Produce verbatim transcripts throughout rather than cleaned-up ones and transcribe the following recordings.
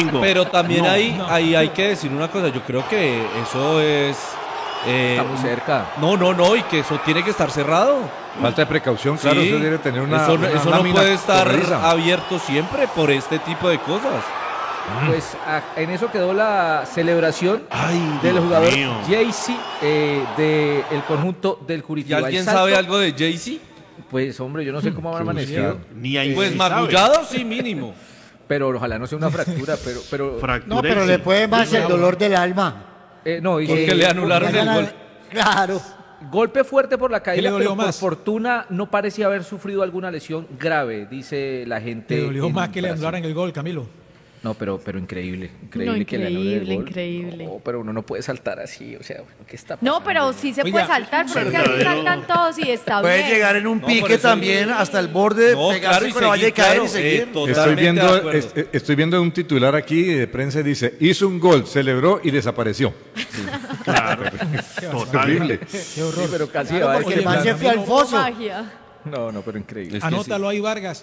domingo. Pero también No, ahí, no. ahí hay que decir una cosa, yo creo que eso es... eh, Está muy cerca. No, no, no, y que eso tiene que estar cerrado. Falta de precaución, claro, Sí, usted debe tener una eso, una eso no lámina puede estar corrediza. abierto siempre por este tipo de cosas. Pues a- en eso quedó la celebración Ay, del Dios jugador mío. Jaycee eh, del conjunto del ¿Y Curitiba. alguien El salto, sabe algo de Jay-Z? Pues hombre, yo no sé cómo habrá amanecido, Ni ahí Pues sí sabe. magullado sí mínimo. pero ojalá no sea una fractura, pero... pero Fractura No, pero en le sí. puede más el dolor del alma. eh, no, y Porque que- le anularon Porque el gana- gol. Claro. Golpe fuerte por la ¿Qué le caída, dolió pero por más? fortuna no parecía haber sufrido alguna lesión grave, dice la gente. Te dolió en más que le Brasil. anularan el gol, Camilo. No, pero, pero increíble, increíble No, que le anulen el increíble, gol. increíble. No, pero uno no puede saltar así, o sea, bueno, ¿qué está pasando? No, pero sí se Oiga, puede saltar, pero es que así verdadero- saltan todos y está Puede bien. llegar en un No, por pique eso- también hasta el borde, No, pegarse claro, y con la valla y seguir, caer claro, y seguir. eh, Estoy totalmente viendo, de acuerdo. es- es- estoy viendo un titular aquí de prensa y dice, hizo un gol, celebró y desapareció. Claro. Total. Terrible. Qué horror. Sí, pero casi Claro, va a porque que- el man se fue al foso. Magia. No, no, pero increíble. Es que Anótalo ahí, Vargas.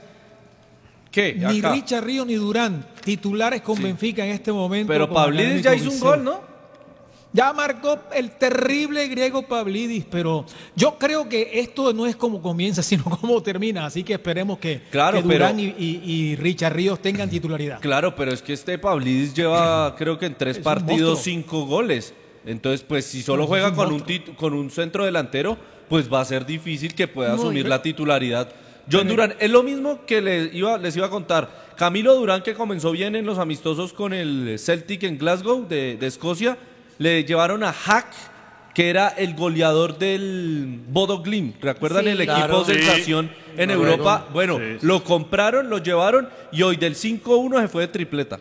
¿Qué? Ni Acá. Richard Ríos ni Durán, titulares con Benfica en este momento. Pero con Pavlidis Académico ya hizo un Viseu. gol, ¿no? Ya marcó el terrible griego Pavlidis, pero yo creo que esto no es como comienza, sino como termina. Así que esperemos que, Claro, que Durán pero- y, y- y Richard Ríos tengan titularidad. Claro, pero es que este Pavlidis lleva, creo que en tres Es un partidos, monstruo. cinco goles. Entonces, pues si solo No, es juega un con un, monstruo. tit- con un centro delantero, pues va a ser difícil que pueda Muy asumir bien. la titularidad. John Durán, es lo mismo que les iba, les iba a contar. Camilo Durán, que comenzó bien en los amistosos con el Celtic en Glasgow de, de Escocia, le llevaron a Hack, que era el goleador del Bodo Glimt. ¿Recuerdan Sí. el equipo Claro. sensación en Noruego. Europa? Bueno, Sí, sí. lo compraron, lo llevaron y hoy del cinco uno se fue de tripleta.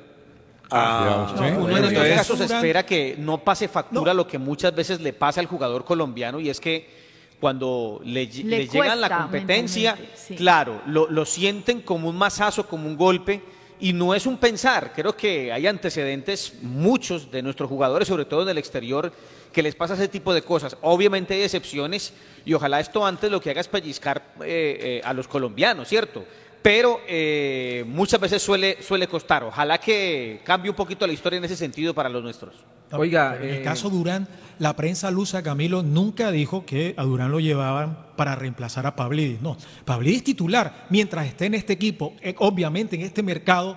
Ah, No, usted. uno Uno en de estos ellos- casos Durán- espera que no pase factura lo que muchas veces le pasa al jugador colombiano y es que cuando le, ll- Le le llegan la cuesta competencia, mentalmente, sí. claro, lo, lo sienten como un mazazo, como un golpe y no es un pensar. Creo que hay antecedentes, muchos de nuestros jugadores, sobre todo en el exterior, que les pasa ese tipo de cosas. Obviamente hay excepciones y ojalá esto antes lo que haga es pellizcar eh, eh, a los colombianos, ¿cierto? Pero eh, muchas veces suele, suele costar. Ojalá que cambie un poquito la historia en ese sentido para los nuestros. Oiga, en el eh, caso Durán, la prensa lusa, Camilo, nunca dijo que a Durán lo llevaban para reemplazar a Pavlidis. No, Pavlidis titular, mientras esté en este equipo, eh, obviamente en este mercado,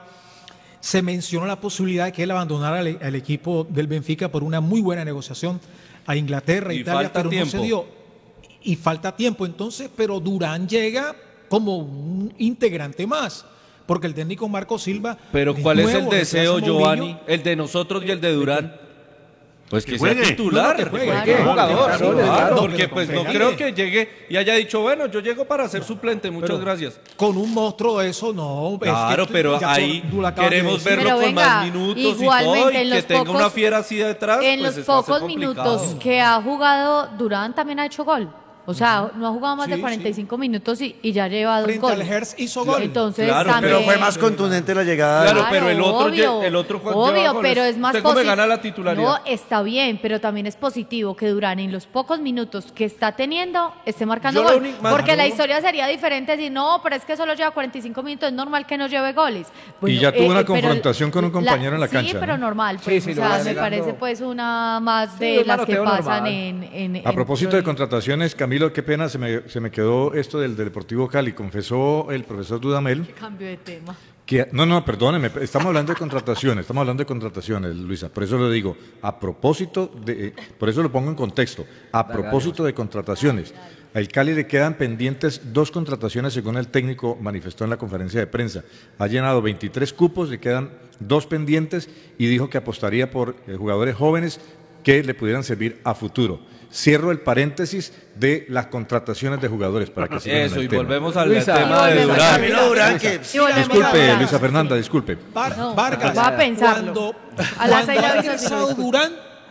se mencionó la posibilidad de que él abandonara el, el equipo del Benfica por una muy buena negociación a Inglaterra, Y Italia, falta pero no se tiempo. dio. Y falta tiempo, entonces, pero Durán llega como un integrante más. Porque el técnico Marco Silva. Pero ¿cuál es el nuevo, deseo, reemplaza a Giovanni? Mourinho. El de nosotros y el de Durán. Pues que, Que sea juegue. titular. No, no, que juegue. Claro. Qué jugador. Claro, sí. claro. Claro, No, porque pero pues no pégale. creo que llegue y haya dicho, bueno, yo llego para ser suplente, muchas Pero gracias. Con un monstruo de eso, no. es que Claro, tú- pero ya ahí tú lo acabas de queremos decir. verlo Pero con venga, más minutos y todo, igualmente, y en que los tenga pocos- una fiera así detrás, En pues los eso va a ser pocos complicado. minutos que ha jugado Durán también ha hecho gol. O sea, no ha jugado más de Sí, cuarenta y cinco sí. minutos y, y ya lleva dos Frente al goles. Hertz hizo gol. Entonces Claro, también... Pero fue más contundente la llegada. Claro, Claro, pero el otro, obvio, lle- el otro Juan lleva obvio, goles. pero es más ¿Usted cómo me posi- gana la titularidad? No, está bien, pero también es positivo que Durán en los pocos minutos que está teniendo esté marcando Yo lo gol. único- más- Porque la no. historia sería diferente si no, pero es que solo lleva cuarenta y cinco minutos, es normal que no lleve goles. Bueno, Y ya tuvo una pero confrontación con un compañero en la cancha, Sí, pero ¿no? normal, pues, Sí, sí, o lo sea, va me alegando. parece pues una más Sí, de un las que manoteo pasan normal. en, en... A en- propósito de contrataciones, Camilo, qué pena, se me, se me quedó esto del, del Deportivo Cali. Confesó el profesor Dudamel Cambio de tema. que... No, no, perdóneme, estamos hablando de contrataciones, estamos hablando de contrataciones, Luisa. Por eso lo digo, a propósito de... eh, Por eso lo pongo en contexto. A propósito de contrataciones. Al Cali le quedan pendientes dos contrataciones, según el técnico manifestó en la conferencia de prensa. Ha llenado veintitrés cupos, le quedan dos pendientes y dijo que apostaría por eh, jugadores jóvenes que le pudieran servir a futuro. Cierro el paréntesis de las contrataciones de jugadores para que sigan en Eso, el y tema. volvemos al Luisa. tema Y de volvemos Durán. Camilo Durán, que Y volvemos a Disculpe, Durán. Luisa Fernanda, disculpe. Var- No, Vargas, va a pensarlo. cuando, A las cuando seis le ha aviso si no ingresado escucha. Durán,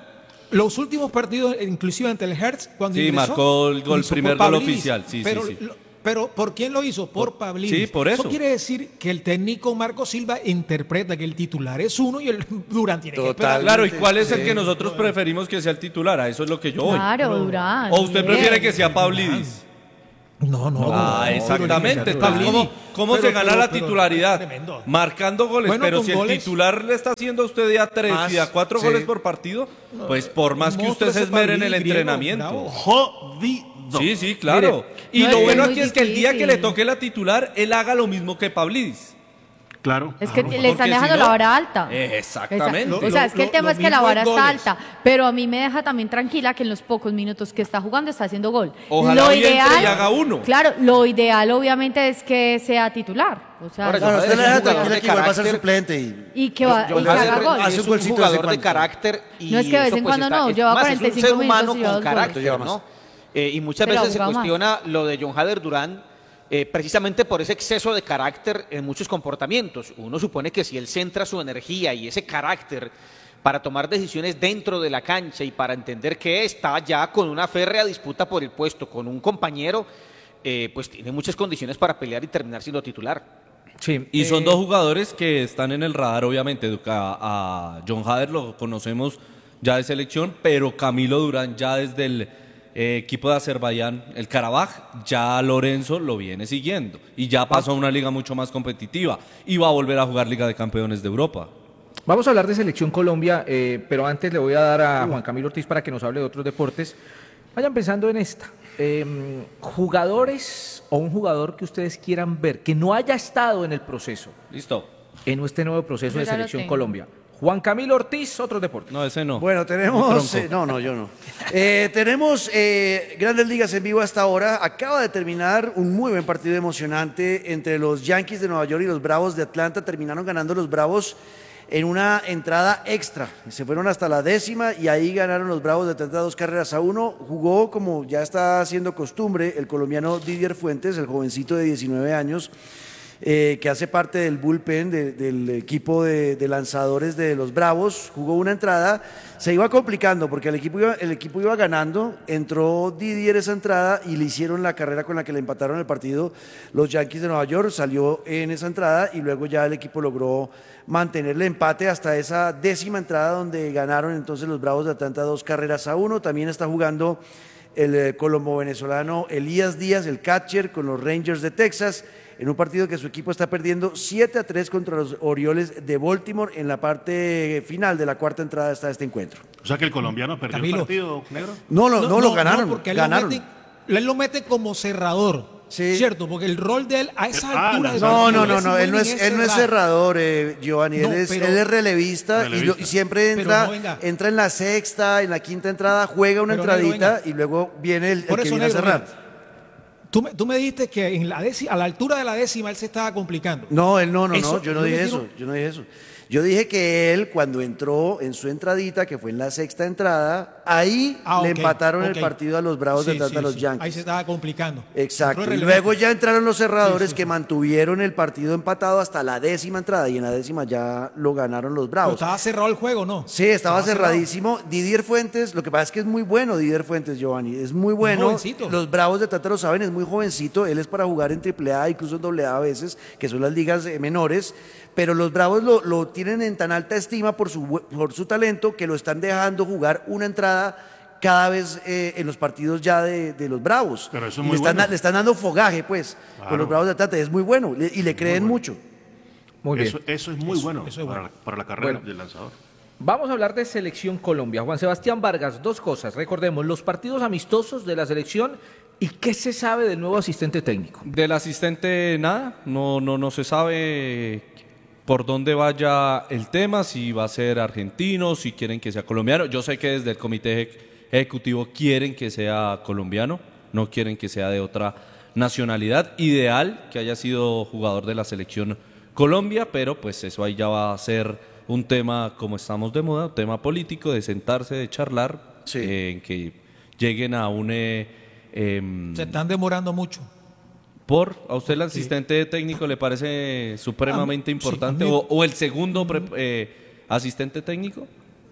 los últimos partidos, inclusive ante el Hertz, cuando Sí, ingresó, marcó el gol, hizo por primer gol Pavlidis. oficial, sí, sí, pero, sí. lo- Pero ¿por quién lo hizo? Por Pavlidis. Sí, por eso. Eso quiere decir que el técnico Marco Silva interpreta que el titular es uno y el Durán tiene que esperar. Claro, ¿y cuál es el que nosotros preferimos que sea el titular? A eso es lo que yo voy. Claro, Durán. ¿O usted bien. prefiere que sea Pavlidis? No, no. Ah, no, exactamente. no, no, Entonces, no, ¿cómo, no, cómo pero- se gana pero- la pero- titularidad? tremendo. Marcando goles, Bueno, pero con si el goles. titular le está haciendo a usted día tres Más, y a cuatro sí. goles por partido, pues por más que monstruo usted se ese esmere en el Pablini, griego, entrenamiento. bravo. Jodido. Sí, sí, claro. y no, lo es bueno muy aquí es que el día que difícil. le toque la titular, él haga lo mismo que Pablidis. Claro. Es que claro. le están Porque dejando si no- la vara alta. Exactamente. Esa- O sea, Lo- es que el lo- tema lo es que la mismo vara en está goles. alta, pero a mí me deja también tranquila que en los pocos minutos que está jugando está haciendo gol. Ojalá hoy entre y haga uno. Claro, lo ideal obviamente es que sea titular. O sea, Ahora, Claro, John usted le Hader deja es un jugador tranquila de que igual va a ser carácter. suplente y... y que, va, John y que haga Hader gol. hace es un un golcito de vez en jugador de cuando. carácter y No es que de vez eso, en pues, cuando está- no, es lleva más, cuarenta y es un cinco ser humano minutos y lleva con dos carácter, goles. ¿no? Eh, y muchas Pero veces se jugaba más. cuestiona lo de John Hader Durán eh, precisamente por ese exceso de carácter en muchos comportamientos. Uno supone que si él centra su energía y ese carácter para tomar decisiones dentro de la cancha y para entender que está ya con una férrea disputa por el puesto con un compañero, eh, pues tiene muchas condiciones para pelear y terminar siendo titular. Sí, Y son eh, dos jugadores que están en el radar, obviamente. A, a John Hader lo conocemos ya de selección, pero Camilo Durán ya desde el eh, equipo de Azerbaiyán, el Karabaj, ya Lorenzo lo viene siguiendo. Y ya pasó a una liga mucho más competitiva. Y va a volver a jugar Liga de Campeones de Europa. Vamos a hablar de Selección Colombia, eh, pero antes le voy a dar a Juan Camilo Ortiz para que nos hable de otros deportes. Vayan pensando en esta. Eh, jugadores o un jugador que ustedes quieran ver, que no haya estado en el proceso, Listo. en este nuevo proceso Yo de ya lo Selección tengo. Colombia. Juan Camilo Ortiz, otros deportes. No, ese no. Bueno, tenemos... eh, no, no, yo no. Eh, tenemos eh, Grandes Ligas en vivo hasta ahora. Acaba de terminar un muy buen partido emocionante entre los Yankees de Nueva York y los Bravos de Atlanta. Terminaron ganando los Bravos en una entrada extra. Se fueron hasta la décima y ahí ganaron los Bravos de Atlanta dos carreras a uno. Jugó, como ya está haciendo costumbre, el colombiano Didier Fuentes, el jovencito de diecinueve años, eh, que hace parte del bullpen de- del equipo de, de lanzadores de los Bravos. Jugó una entrada, se iba complicando porque el equipo iba, el equipo iba ganando, entró Didier esa entrada y le hicieron la carrera con la que le empataron el partido los Yankees de Nueva York, salió en esa entrada y luego ya el equipo logró mantener el empate hasta esa décima entrada donde ganaron entonces los Bravos de Atlanta dos carreras a uno. También está jugando el eh, colombo venezolano Elías Díaz, el catcher, con los Rangers de Texas, en un partido que su equipo está perdiendo siete a tres contra los Orioles de Baltimore. En la parte final de la cuarta entrada está este encuentro. O sea que el colombiano perdió Camilo. el partido, negro. No, lo, no, lo ganaron, porque él ganaron. Lo mete, él lo mete como cerrador, Sí. ¿cierto? Porque el rol de él a esa Ah, altura... del lanzador. No, partido no, no, es no, muy él no es, bien él no es cerrar. cerrador, eh, Giovanni, No, él, es, pero- él es relevista, y lo- Relevista. Y, siempre Pero entra, no, venga. entra en la sexta, en la quinta entrada, juega una Pero, negro, entradita venga. y luego viene el, el Por que eso, viene negro, a cerrar. mira, Tú me, tú me dijiste que en la décima, a la altura de la décima él se estaba complicando. No, él no, no, Eso, no, yo no yo dije me eso, tiro- yo no dije eso. Yo dije que él, cuando entró en su entradita, que fue en la sexta entrada, ahí Ah, le ok, empataron ok. el partido a los Bravos de Sí, Atlanta, sí, los sí. Yankees. Ahí se estaba complicando. Exacto. Entró Y relevante. luego ya entraron los cerradores Sí, sí, que sí. mantuvieron el partido empatado hasta la décima entrada y en la décima ya lo ganaron los Pero Bravos. estaba cerrado el juego, ¿no? Sí, estaba, cerrado. cerradísimo. Didier Fuentes, lo que pasa es que es muy bueno Didier Fuentes, Giovanni, es muy bueno. jovencito. Los Bravos de Atlanta lo saben, es muy jovencito, él es para jugar en triple A, incluso en doble A a veces, que son las ligas eh, menores, pero los Bravos lo, lo tienen en tan alta estima por su, bu- por su talento que lo están dejando jugar una entrada cada vez eh, en los partidos ya de, de los Bravos. Pero eso es Y muy le, están, bueno. le están dando fogaje, pues, con Claro. los Bravos de Atlanta, es muy bueno, le- y le creen mucho. Muy bien. Eso, eso es muy bueno, eso es para, bueno. para la carrera Bueno. del lanzador. Vamos a hablar de Selección Colombia. Juan Sebastián Vargas, dos cosas. Recordemos, los partidos amistosos de la selección y qué se sabe del nuevo asistente técnico. Del asistente nada, no, no, no se sabe por dónde vaya el tema, si va a ser argentino, si quieren que sea colombiano. Yo sé que desde el comité ej- ejecutivo quieren que sea colombiano, no quieren que sea de otra nacionalidad. Ideal que haya sido jugador de la selección Colombia, pero pues eso ahí ya va a ser un tema, como estamos de moda, un tema político, de sentarse, de charlar, Sí. eh, en que lleguen a un... eh, em, Se están demorando mucho. ¿Por? ¿A usted el asistente técnico le parece supremamente A mí- importante? sí, a mí- o, o el segundo pre- eh, asistente técnico?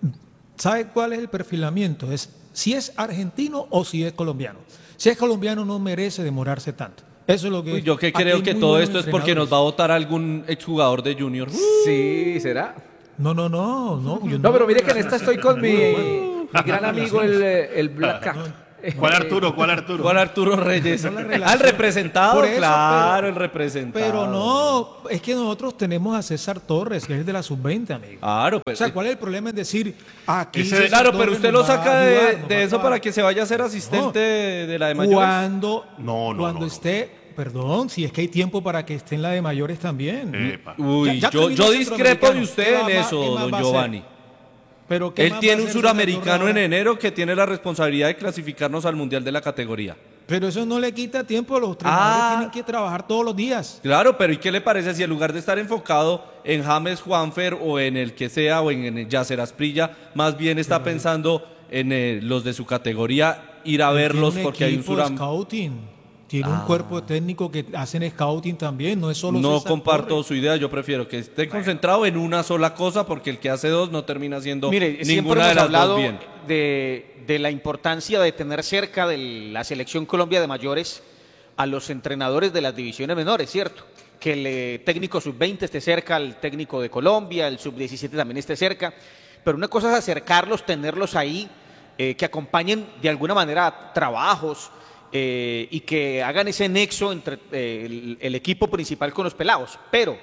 ¿Sabe cuál es el perfilamiento? Es si es argentino o si es colombiano. Si es colombiano no merece demorarse tanto. Eso es lo que... Uy, yo que aquí creo hay que muy todo buenos esto es porque nos entrenadores. va a votar algún exjugador de Junior. Sí, ¿será? No, no, no, no. yo No, pero mire que en esta estoy con mi, mi gran amigo el, eh, el Black Cat. ¿Cuál Arturo? ¿Cuál Arturo? ¿Cuál Arturo Reyes? Son las Al relaciones. representado, Por eso, claro, pero- el representado. Pero no, es que nosotros tenemos a César Torres, que es de la sub veinte, amigo. Claro, O pues. sea, ¿cuál es el problema en decir aquí? Ese- César Claro, pero Torres usted nos lo va a saca de, ayudar, nos de va a eso para ayudar? que se vaya a ser asistente de, de la de mayores. Cuando, No, no, cuando no, no. esté, perdón, si es que hay tiempo para que esté en la de mayores también. Epa. Uy, Ya- ya yo, terminó yo el discrepo de centroamericano. usted ¿Qué en va- eso, qué más don va a hacer? Giovanni. Pero ¿qué Él más tiene va a un hacer César suramericano Torres en ahora? enero que tiene la responsabilidad de clasificarnos al Mundial de la categoría. Pero eso no le quita tiempo, los entrenadores Ah. tienen que trabajar todos los días. Claro, pero ¿y qué le parece si en lugar de estar enfocado en James Juanfer o en el que sea o en, en Yasser Asprilla, más bien está pensando en eh, los de su categoría, ir a Él verlos tiene un porque hay un equipo de suram... scouting. Tiene un cuerpo de técnico que hacen scouting también, no es solo No César comparto Torres. su idea, yo prefiero que esté concentrado en una sola cosa porque el que hace dos no termina haciendo Mire, siempre ninguna de hemos las hablado dos bien. de, de la importancia de tener cerca de la selección Colombia de mayores a los entrenadores de las divisiones menores, ¿cierto? Que el eh, técnico sub veinte esté cerca al técnico de Colombia, el sub diecisiete también esté cerca, pero una cosa es acercarlos, tenerlos ahí, eh, que acompañen de alguna manera trabajos, eh, y que hagan ese nexo entre eh, el, el equipo principal con los pelados, pero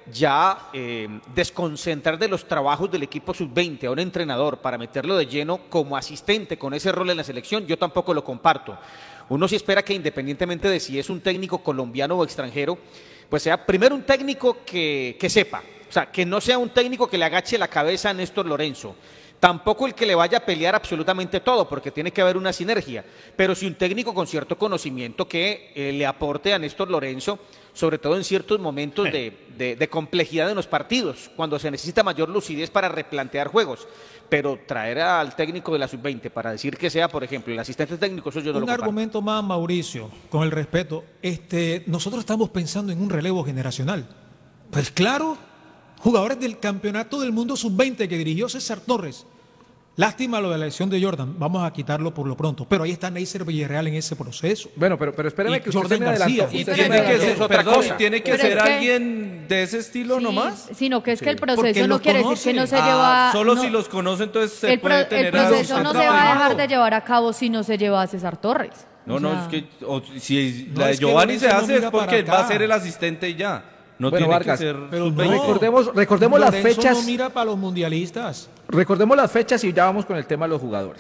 ya eh, desconcentrar de los trabajos del equipo sub veinte a un entrenador para meterlo de lleno como asistente con ese rol en la selección, yo tampoco lo comparto. Uno sí espera que independientemente de si es un técnico colombiano o extranjero, pues sea primero un técnico que, que sepa, o sea, que no sea un técnico que le agache la cabeza a Néstor Lorenzo. Tampoco el que le vaya a pelear absolutamente todo, porque tiene que haber una sinergia. Pero sí un técnico con cierto conocimiento que eh, le aporte a Néstor Lorenzo, sobre todo en ciertos momentos de, de- de complejidad en los partidos, cuando se necesita mayor lucidez para replantear juegos. Pero traer al técnico de la sub veinte para decir que sea, por ejemplo, el asistente técnico, eso yo no Un lo comparto. argumento más, Mauricio, con el respeto. Este, nosotros estamos pensando en un relevo generacional. Pues claro, jugadores del campeonato del mundo sub veinte que dirigió César Torres. Lástima lo de la elección de Jordan, vamos a quitarlo por lo pronto. Pero ahí está Neisser Villarreal en ese proceso. Bueno, pero, pero espérame Y que usted Jordan se me García. adelantó. Y Usted pero se me es que adelantó. eso es otra Perdón, cosa. tiene que Pero ser es que- alguien de ese estilo Sí, nomás. sino que es que el Porque proceso no los quiere decir que no conoce. se Ah, lleva... solo no- si los conoce, entonces se el, pro- puede el tener a proceso los no se va a dejar trabajado. de llevar a cabo si no se lleva a César Torres. No, O no, sea, es que o si No, la de es que Giovanni se Lorenzo no hace es mira porque para él va a acá. ser el asistente y ya. No Bueno, tiene Vargas, que ser Pero sub no, veinte. Recordemos- recordemos las Lorenzo fechas. no mira para los mundialistas. Recordemos las fechas y ya vamos con el tema de los jugadores.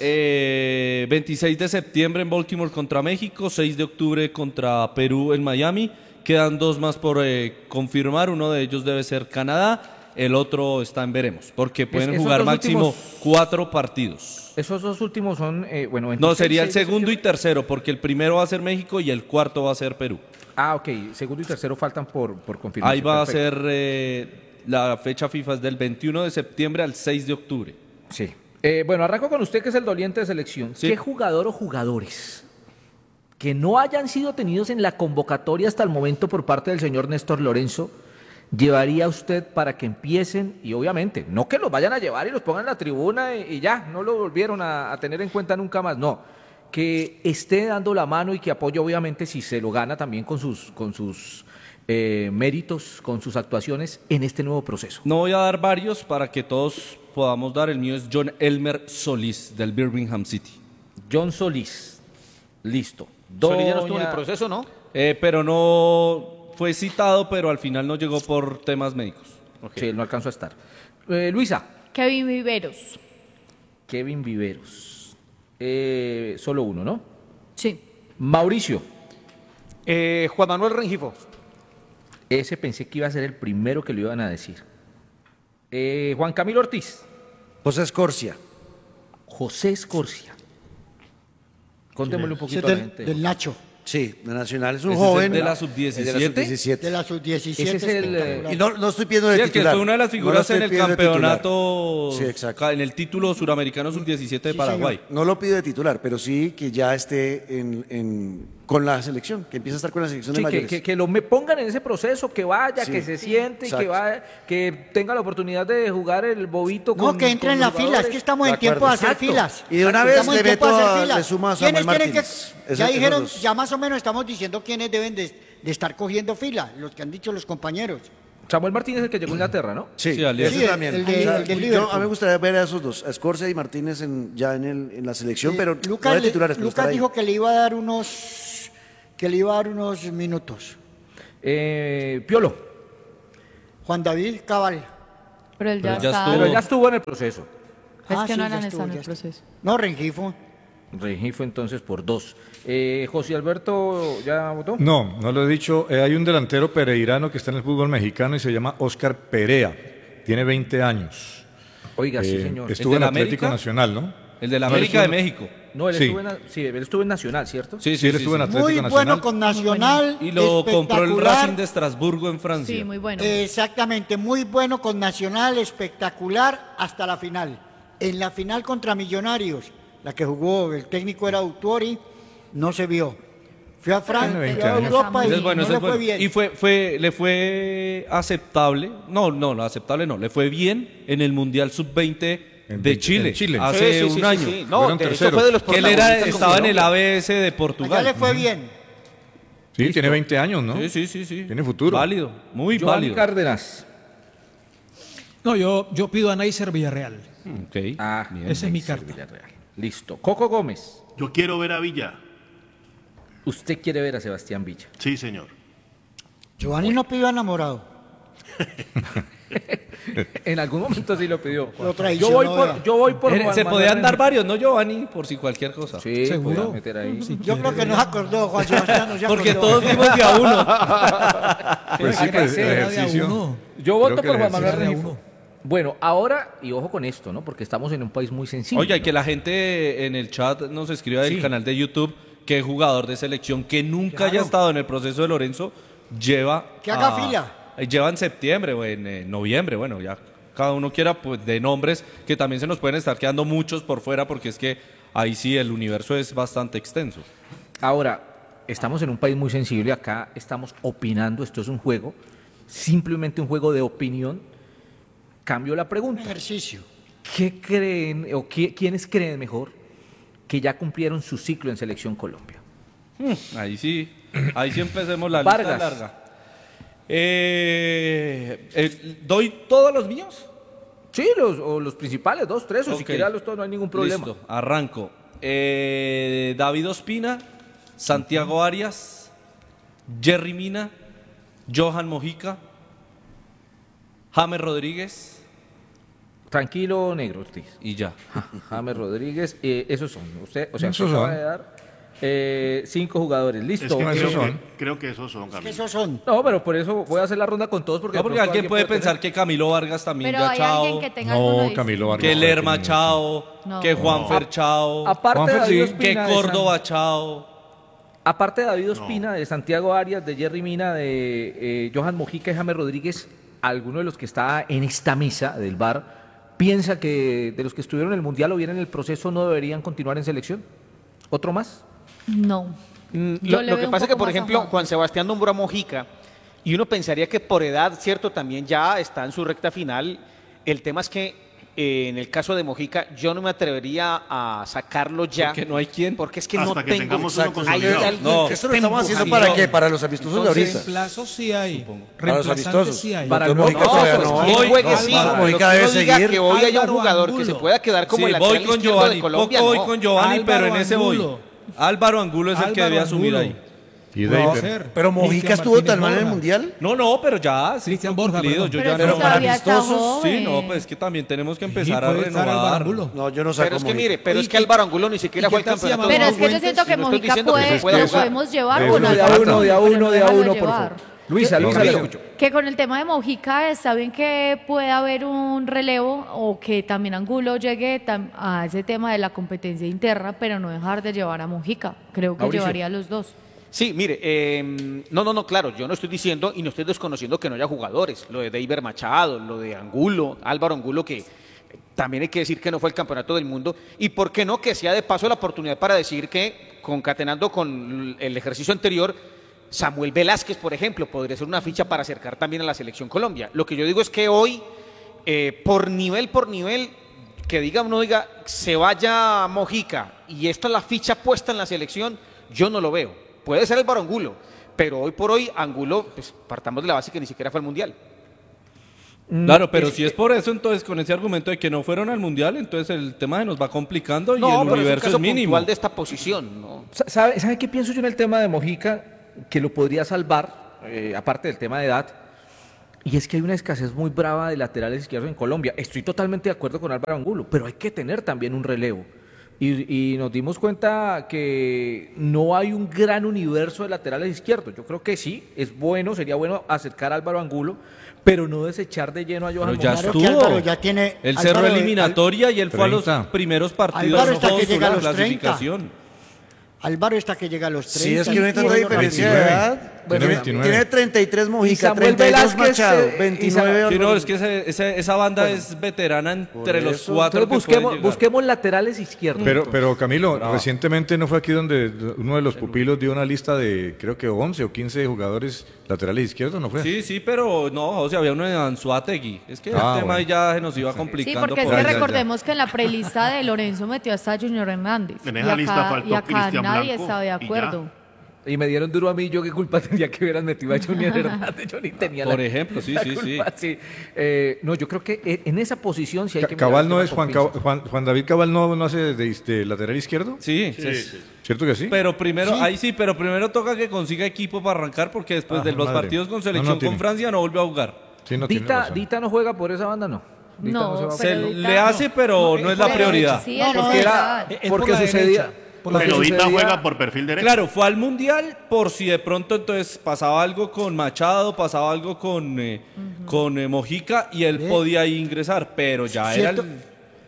Eh, veintiséis de septiembre en Baltimore contra México, seis de octubre contra Perú en Miami. Quedan dos más por eh, confirmar. Uno de ellos debe ser Canadá, el otro está en veremos, porque pueden esos jugar dos máximo últimos- cuatro partidos. Esos dos últimos son, eh, bueno, No, veintiséis, sería el seis de segundo y septiembre. tercero, porque el primero va a ser México y el cuarto va a ser Perú. Ah, ok. Segundo y tercero faltan por, por confirmar. Ahí va a ser eh, la fecha FIFA es del veintiuno de septiembre al seis de octubre. Sí. Eh, bueno, arranco con usted que es el doliente de selección. Sí. ¿Qué jugador o jugadores que no hayan sido tenidos en la convocatoria hasta el momento por parte del señor Néstor Lorenzo llevaría usted para que empiecen? Y obviamente, no que los vayan a llevar y los pongan en la tribuna y, y ya, no lo volvieron a, a tener en cuenta nunca más. No, que esté dando la mano y que apoye obviamente si se lo gana también con sus, con sus eh, méritos, con sus actuaciones en este nuevo proceso. No voy a dar varios para que todos podamos dar. El mío es John Elmer Solís del Birmingham City. John Solís, listo. Solís ya no estuvo en el Doña- proceso, ¿no? Eh, pero no fue citado, pero al final no llegó por temas médicos. Sí, él no alcanzó a estar. Eh, Luisa, Kevin Viveros. Kevin Viveros. Eh, solo uno, ¿no? Sí. Mauricio, Eh, Juan Manuel Rengifo. ese pensé que iba a ser el primero que lo iban a decir. Eh, Juan Camilo Ortiz, José Escorcia. José Escorcia. Contémosle un Ese poquito es a la del, gente. del Nacho, Sí, de Nacional. Es un Ese es el joven. de la Es sub de la diecisiete. sub diecisiete. de la sub diecisiete. Ese es el, eh, espectacular. Y no, no estoy pidiendo de Sí, el que titular. fue una de las No lo figuras estoy en el pidiendo de titular. campeonato, Sí, exacto. ca- en el título suramericano sub diecisiete de Sí, Paraguay. señor. No lo pido de titular, pero sí que ya esté en, en- con la selección, que empiece a estar con la selección Sí, de que, mayores. que- que lo me pongan en ese proceso, que vaya, Sí, que se siente, y que exacto. vaya, que tenga la oportunidad de jugar el bobito No, con que entre con en la los fila, es jugadores. que estamos De en tiempo de acuerdo. hacer Exacto. filas. Y de una vez Estamos en le tiempo de meto hacer a- filas. le sumo a ¿Quiénes Samuel tienen que- Martínez? Ese- ya esos dijeron, dos. ya más o menos estamos diciendo quiénes deben de, de estar cogiendo fila, los que han dicho los compañeros. Samuel Martínez es el que llegó a Inglaterra, ¿no? Sí, Sí, al ese Liverpool. también. el de- O sea, el de yo- Liverpool. a mí me gustaría ver a esos dos, a Escorcia y Martínez en, ya en, el, en la selección, Sí, pero Lucas, no de le- titulares, pero Lucas estar ahí. dijo que le iba a dar unos que le iba a dar unos minutos. Eh, Piolo, Juan David Cabal. Pero él ya, Pero ya está. estuvo. pero ya estuvo en el proceso. Es Ah, que sí, no ya eran estuvo, está en ya el estuvo. proceso. No, Rengifo. Regifo entonces por dos. Eh, José Alberto, ¿ya votó? No, no lo he dicho. Eh, hay un delantero pereirano que está en el fútbol mexicano y se llama Oscar Perea. Tiene veinte años. Oiga, sí, Eh, señor. Estuvo ¿El en de la Atlético América? Nacional, ¿no? El de la No, América de estuvo- México. No, él, Sí. estuvo en, sí, él estuvo en Nacional, ¿cierto? Sí, Sí, él estuvo en Atlético Muy Nacional. bueno con Nacional. Y lo compró el espectacular. Racing de Estrasburgo en Francia. Sí, muy bueno. Exactamente, muy bueno con Nacional, espectacular hasta la final. En la final contra Millonarios, la que jugó, el técnico era Autori, no se vio. Fue a Francia, Tiene veinte fue a años. Europa y Ese es bueno, no ese le es bueno. fue bien. Y fue, fue, le fue aceptable, no, no, no, aceptable no, le fue bien en el Mundial sub veinte En de veinte Chile, en Chile. hace Sí, sí, sí, un sí, año. sí. No, Fueron de hecho terceros. fue de los Que él era, protagonistas con estaba en el Colombia. A B S de Allá Portugal. le fue bien. Sí, tiene veinte años, ¿no? Sí, sí, sí, sí. Tiene futuro. Válido, muy Giovanni válido. Cárdenas. No, yo, yo pido a Neiser Villarreal. Ok. Ah, bien. Esa es mi Neiser carta. Villarreal. Listo. Coco Gómez. Yo quiero ver a Villa. Usted quiere ver a Sebastián Villa. Sí, señor. Giovanni no pidió enamorado. En algún momento sí lo pidió. Lo yo traicionó, voy vea. por, yo voy por Eh, Juan Se Manuel podían dar Rengifo. varios, ¿no, Giovanni? Por si cualquier cosa. Sí, ¿Seguro? podía meter ahí. Si Yo creo quiere. que no se acordó, Juan Sebastián no se Porque acordó. todos dimos de a uno. Pues sí, pues, Era de a ejercicio. uno. Yo voto Creo que por el Juan Manuel ejercicio- Rengifo. Bueno, ahora, y ojo con esto, ¿no? Porque estamos en un país muy sensible. Oye, y que la gente en el chat nos escriba del Sí. canal de YouTube que jugador de selección que nunca Claro. haya estado en el proceso de Lorenzo lleva. Que haga a- fila. eh, Lleva en septiembre o en eh, noviembre, bueno, ya cada uno quiera, pues de nombres que también se nos pueden estar quedando muchos por fuera porque es que ahí sí el universo es bastante extenso. Ahora, estamos en un país muy sensible, acá estamos opinando, esto es un juego, simplemente un juego de opinión. Cambio la Un pregunta. ejercicio. ¿Qué creen o qué- quiénes creen mejor que ya cumplieron su ciclo en Selección Colombia? Ahí sí, ahí sí empecemos la lista Vargas. larga. Eh, eh, ¿Doy todos los míos? Sí, los, o los principales, dos, tres, o si Ok. quiere darlos todos, no hay ningún problema. Listo, arranco. Eh, David Ospina, Santiago Arias, Jerry Mina, Johan Mojica, James Rodríguez Tranquilo, negro, Ortiz. y ya. James Rodríguez, eh, esos son. Usted, o sea, Esos usted acaba son. de dar eh, cinco jugadores. Listo. Es que esos creo, son. que, creo que esos son, Que Camilo. esos son. No, pero por eso voy a hacer la ronda con todos porque, No, de porque pronto alguien puede tener- pensar que Camilo Vargas también Pero ya hay chao, alguien que tenga alguno No, distinto. Camilo Vargas. que no, Lerma tiene- chao, No. que Juanfer chao, Aparte de Juanfer, David sí. Ospina que de San- Córdoba chao. Aparte de David Ospina, de Santiago Arias, de Jerry Mina, de eh, Johan Mojica y James Rodríguez, alguno de los que está en esta mesa del V A R piensa que de los que estuvieron en el Mundial o bien en el proceso no deberían continuar en selección. ¿Otro más? No. Mm, Yo Lo, le lo veo que un pasa es que, poco por más a ejemplo, Juan. Juan Sebastián nombró a Mojica y uno pensaría que por edad, cierto, también ya está en su recta final. El tema es que eh, en el caso de Mojica yo no me atrevería a sacarlo ya. Porque no hay quien. Porque es que Hasta no que tengo tengamos uno exacto, hay consolidado. alguien No, que ¿Esto lo esté estamos haciendo empujando. para qué? ¿Para los amistosos de ahorita? Reemplazos sí hay. Para los Reemplazantes amistosos. sí hay. Para el Doctor Mojica Mojica No, todavía pues no. quien juegue no, sí. Álvaro Lo que Mojica uno debe diga seguir. que hoy haya un Álvaro jugador que se Angulo. pueda quedar como Sí, el lateral voy con izquierdo Giovanni, de Colombia. poco voy no. con Giovanni, Álvaro pero en ese voy. Angulo. Álvaro Angulo es el que Álvaro debe asumir Angulo. ahí. Y No, David- ser. Pero Mojica Cristian estuvo Martínez tan mal en el Borja. Mundial. No, no, pero ya, sí, Cristian fue Borja, cumplido, perdón. yo Pero ya es que pero no. para todavía está amistosos, joven. Sí, no, pues es que también tenemos que Sí, empezar a puede estar Álvaro renovar. Angulo. No, yo no saco Pero es que Mojica. mire, pero ¿Y es que qué- Álvaro Angulo ni siquiera y fue el qué tal se campeonato llama? del Pero es mundo. que yo siento que No estoy Mojica diciendo que puede, se pueda lo usar. podemos llevar De con uno, de a Álvaro uno, de a Angulo, uno, pero de a déjalo uno, por llevar. favor. Luisa, Luisa, Camilo. le escucho. Que con el tema de Mojica está bien que pueda haber un relevo o que también Angulo llegue tam- a ese tema de la competencia interna, pero no dejar de llevar a Mojica. Creo que Mauricio. llevaría a los dos. Sí, mire, eh, no, no, no, claro, yo no estoy diciendo y no estoy desconociendo que no haya jugadores, lo de Deiber Machado, lo de Angulo, Álvaro Angulo, que también hay que decir que no fue el campeonato del mundo, y por qué no, que sea de paso la oportunidad para decir que, concatenando con el ejercicio anterior, Samuel Velázquez, por ejemplo, podría ser una ficha para acercar también a la Selección Colombia. Lo que yo digo es que hoy, eh, por nivel, por nivel, que diga uno diga, se vaya Mojica, y esta es la ficha puesta en la selección, yo no lo veo. Puede ser Álvaro Angulo, pero hoy por hoy Angulo, pues partamos de la base que ni siquiera fue al Mundial. Claro, pero si es por eso, entonces con ese argumento de que no fueron al Mundial, entonces el tema se nos va complicando y No, el pero universo es un caso es mínimo. puntual de esta posición, ¿no? Sa- ¿Sabe, sabe qué pienso yo en el tema de Mojica? Que lo podría salvar, eh, aparte del tema de edad, y es que hay una escasez muy brava de laterales izquierdos en Colombia. Estoy totalmente de acuerdo con Álvaro Angulo, pero hay que tener también un relevo. Y, y nos dimos cuenta que no hay un gran universo de laterales izquierdos. Yo creo que sí, es bueno, sería bueno acercar a Álvaro Angulo, pero no desechar de lleno a Johan Pero ya Claro Mojica. que estuvo. Álvaro ya tiene- Él cerró Álvaro, eliminatoria y él fue a los treinta. primeros partidos Álvaro está que todos llega a la los treinta. clasificación. Álvaro está que llega a los treinta. Sí, es que no hay tanta tiene diferencia de veintinueve. edad. Tiene Tiene, veintinueve. tiene treinta y tres Y Mojica, Samuel treinta y dos Velázquez, Machado, eh, y veintinueve Samuel- Sí, no, Álvaro. es que ese- ese- esa banda es veterana entre los eso. cuatro Entonces que pueden busquemos, llegar. busquemos laterales izquierdos. Pero, pero Camilo, recientemente no fue aquí donde uno de los pupilos dio una lista de, creo que once o quince jugadores laterales izquierdos, ¿no fue? Sí, sí, pero no, o sea, había uno de Anzuategui. Es que Ah, el tema bueno. ya se nos iba Sí, complicando. porque es por que Ya, ya, ya. recordemos que en la prelista de Lorenzo metió hasta Junior Hernández. En y esa lista acá, faltó y acá Cristian nadie Blanco, estaba de y ya. acuerdo. Y me dieron duro a mí, yo qué culpa tenía que hubieran metido a Junior Hernández, yo ni tenía Por la, ejemplo, sí, la sí, culpa, sí. Eh, no, yo creo que eh, en esa posición sí hay Ca- que mirar Cabal el no tema es con Juan, pinzas. Cab- Juan, Juan David Cabal no, no hace de, de lateral izquierdo, Sí, es- ¿cierto que sí? pero primero, Sí. ahí sí, pero primero toca que consiga equipo para arrancar porque después Ah, de los madre. partidos con No, selección no tiene. con Francia no volvió a jugar. Sí, no tiene Dita, razón. Dita no juega por esa banda, no. Dita No, se va a- Se Pero le hace, pero no, es la juega prioridad. Sí, No, él no, es era- verdad. Es por porque la sucedía. derecha, por la porque Pero Dita sucedía- juega por perfil derecho. Claro, fue al Mundial por si de pronto entonces pasaba algo con Machado, pasaba algo con, eh, con eh, Mojica y él Ve. podía ahí ingresar, pero ya Cierto- era el,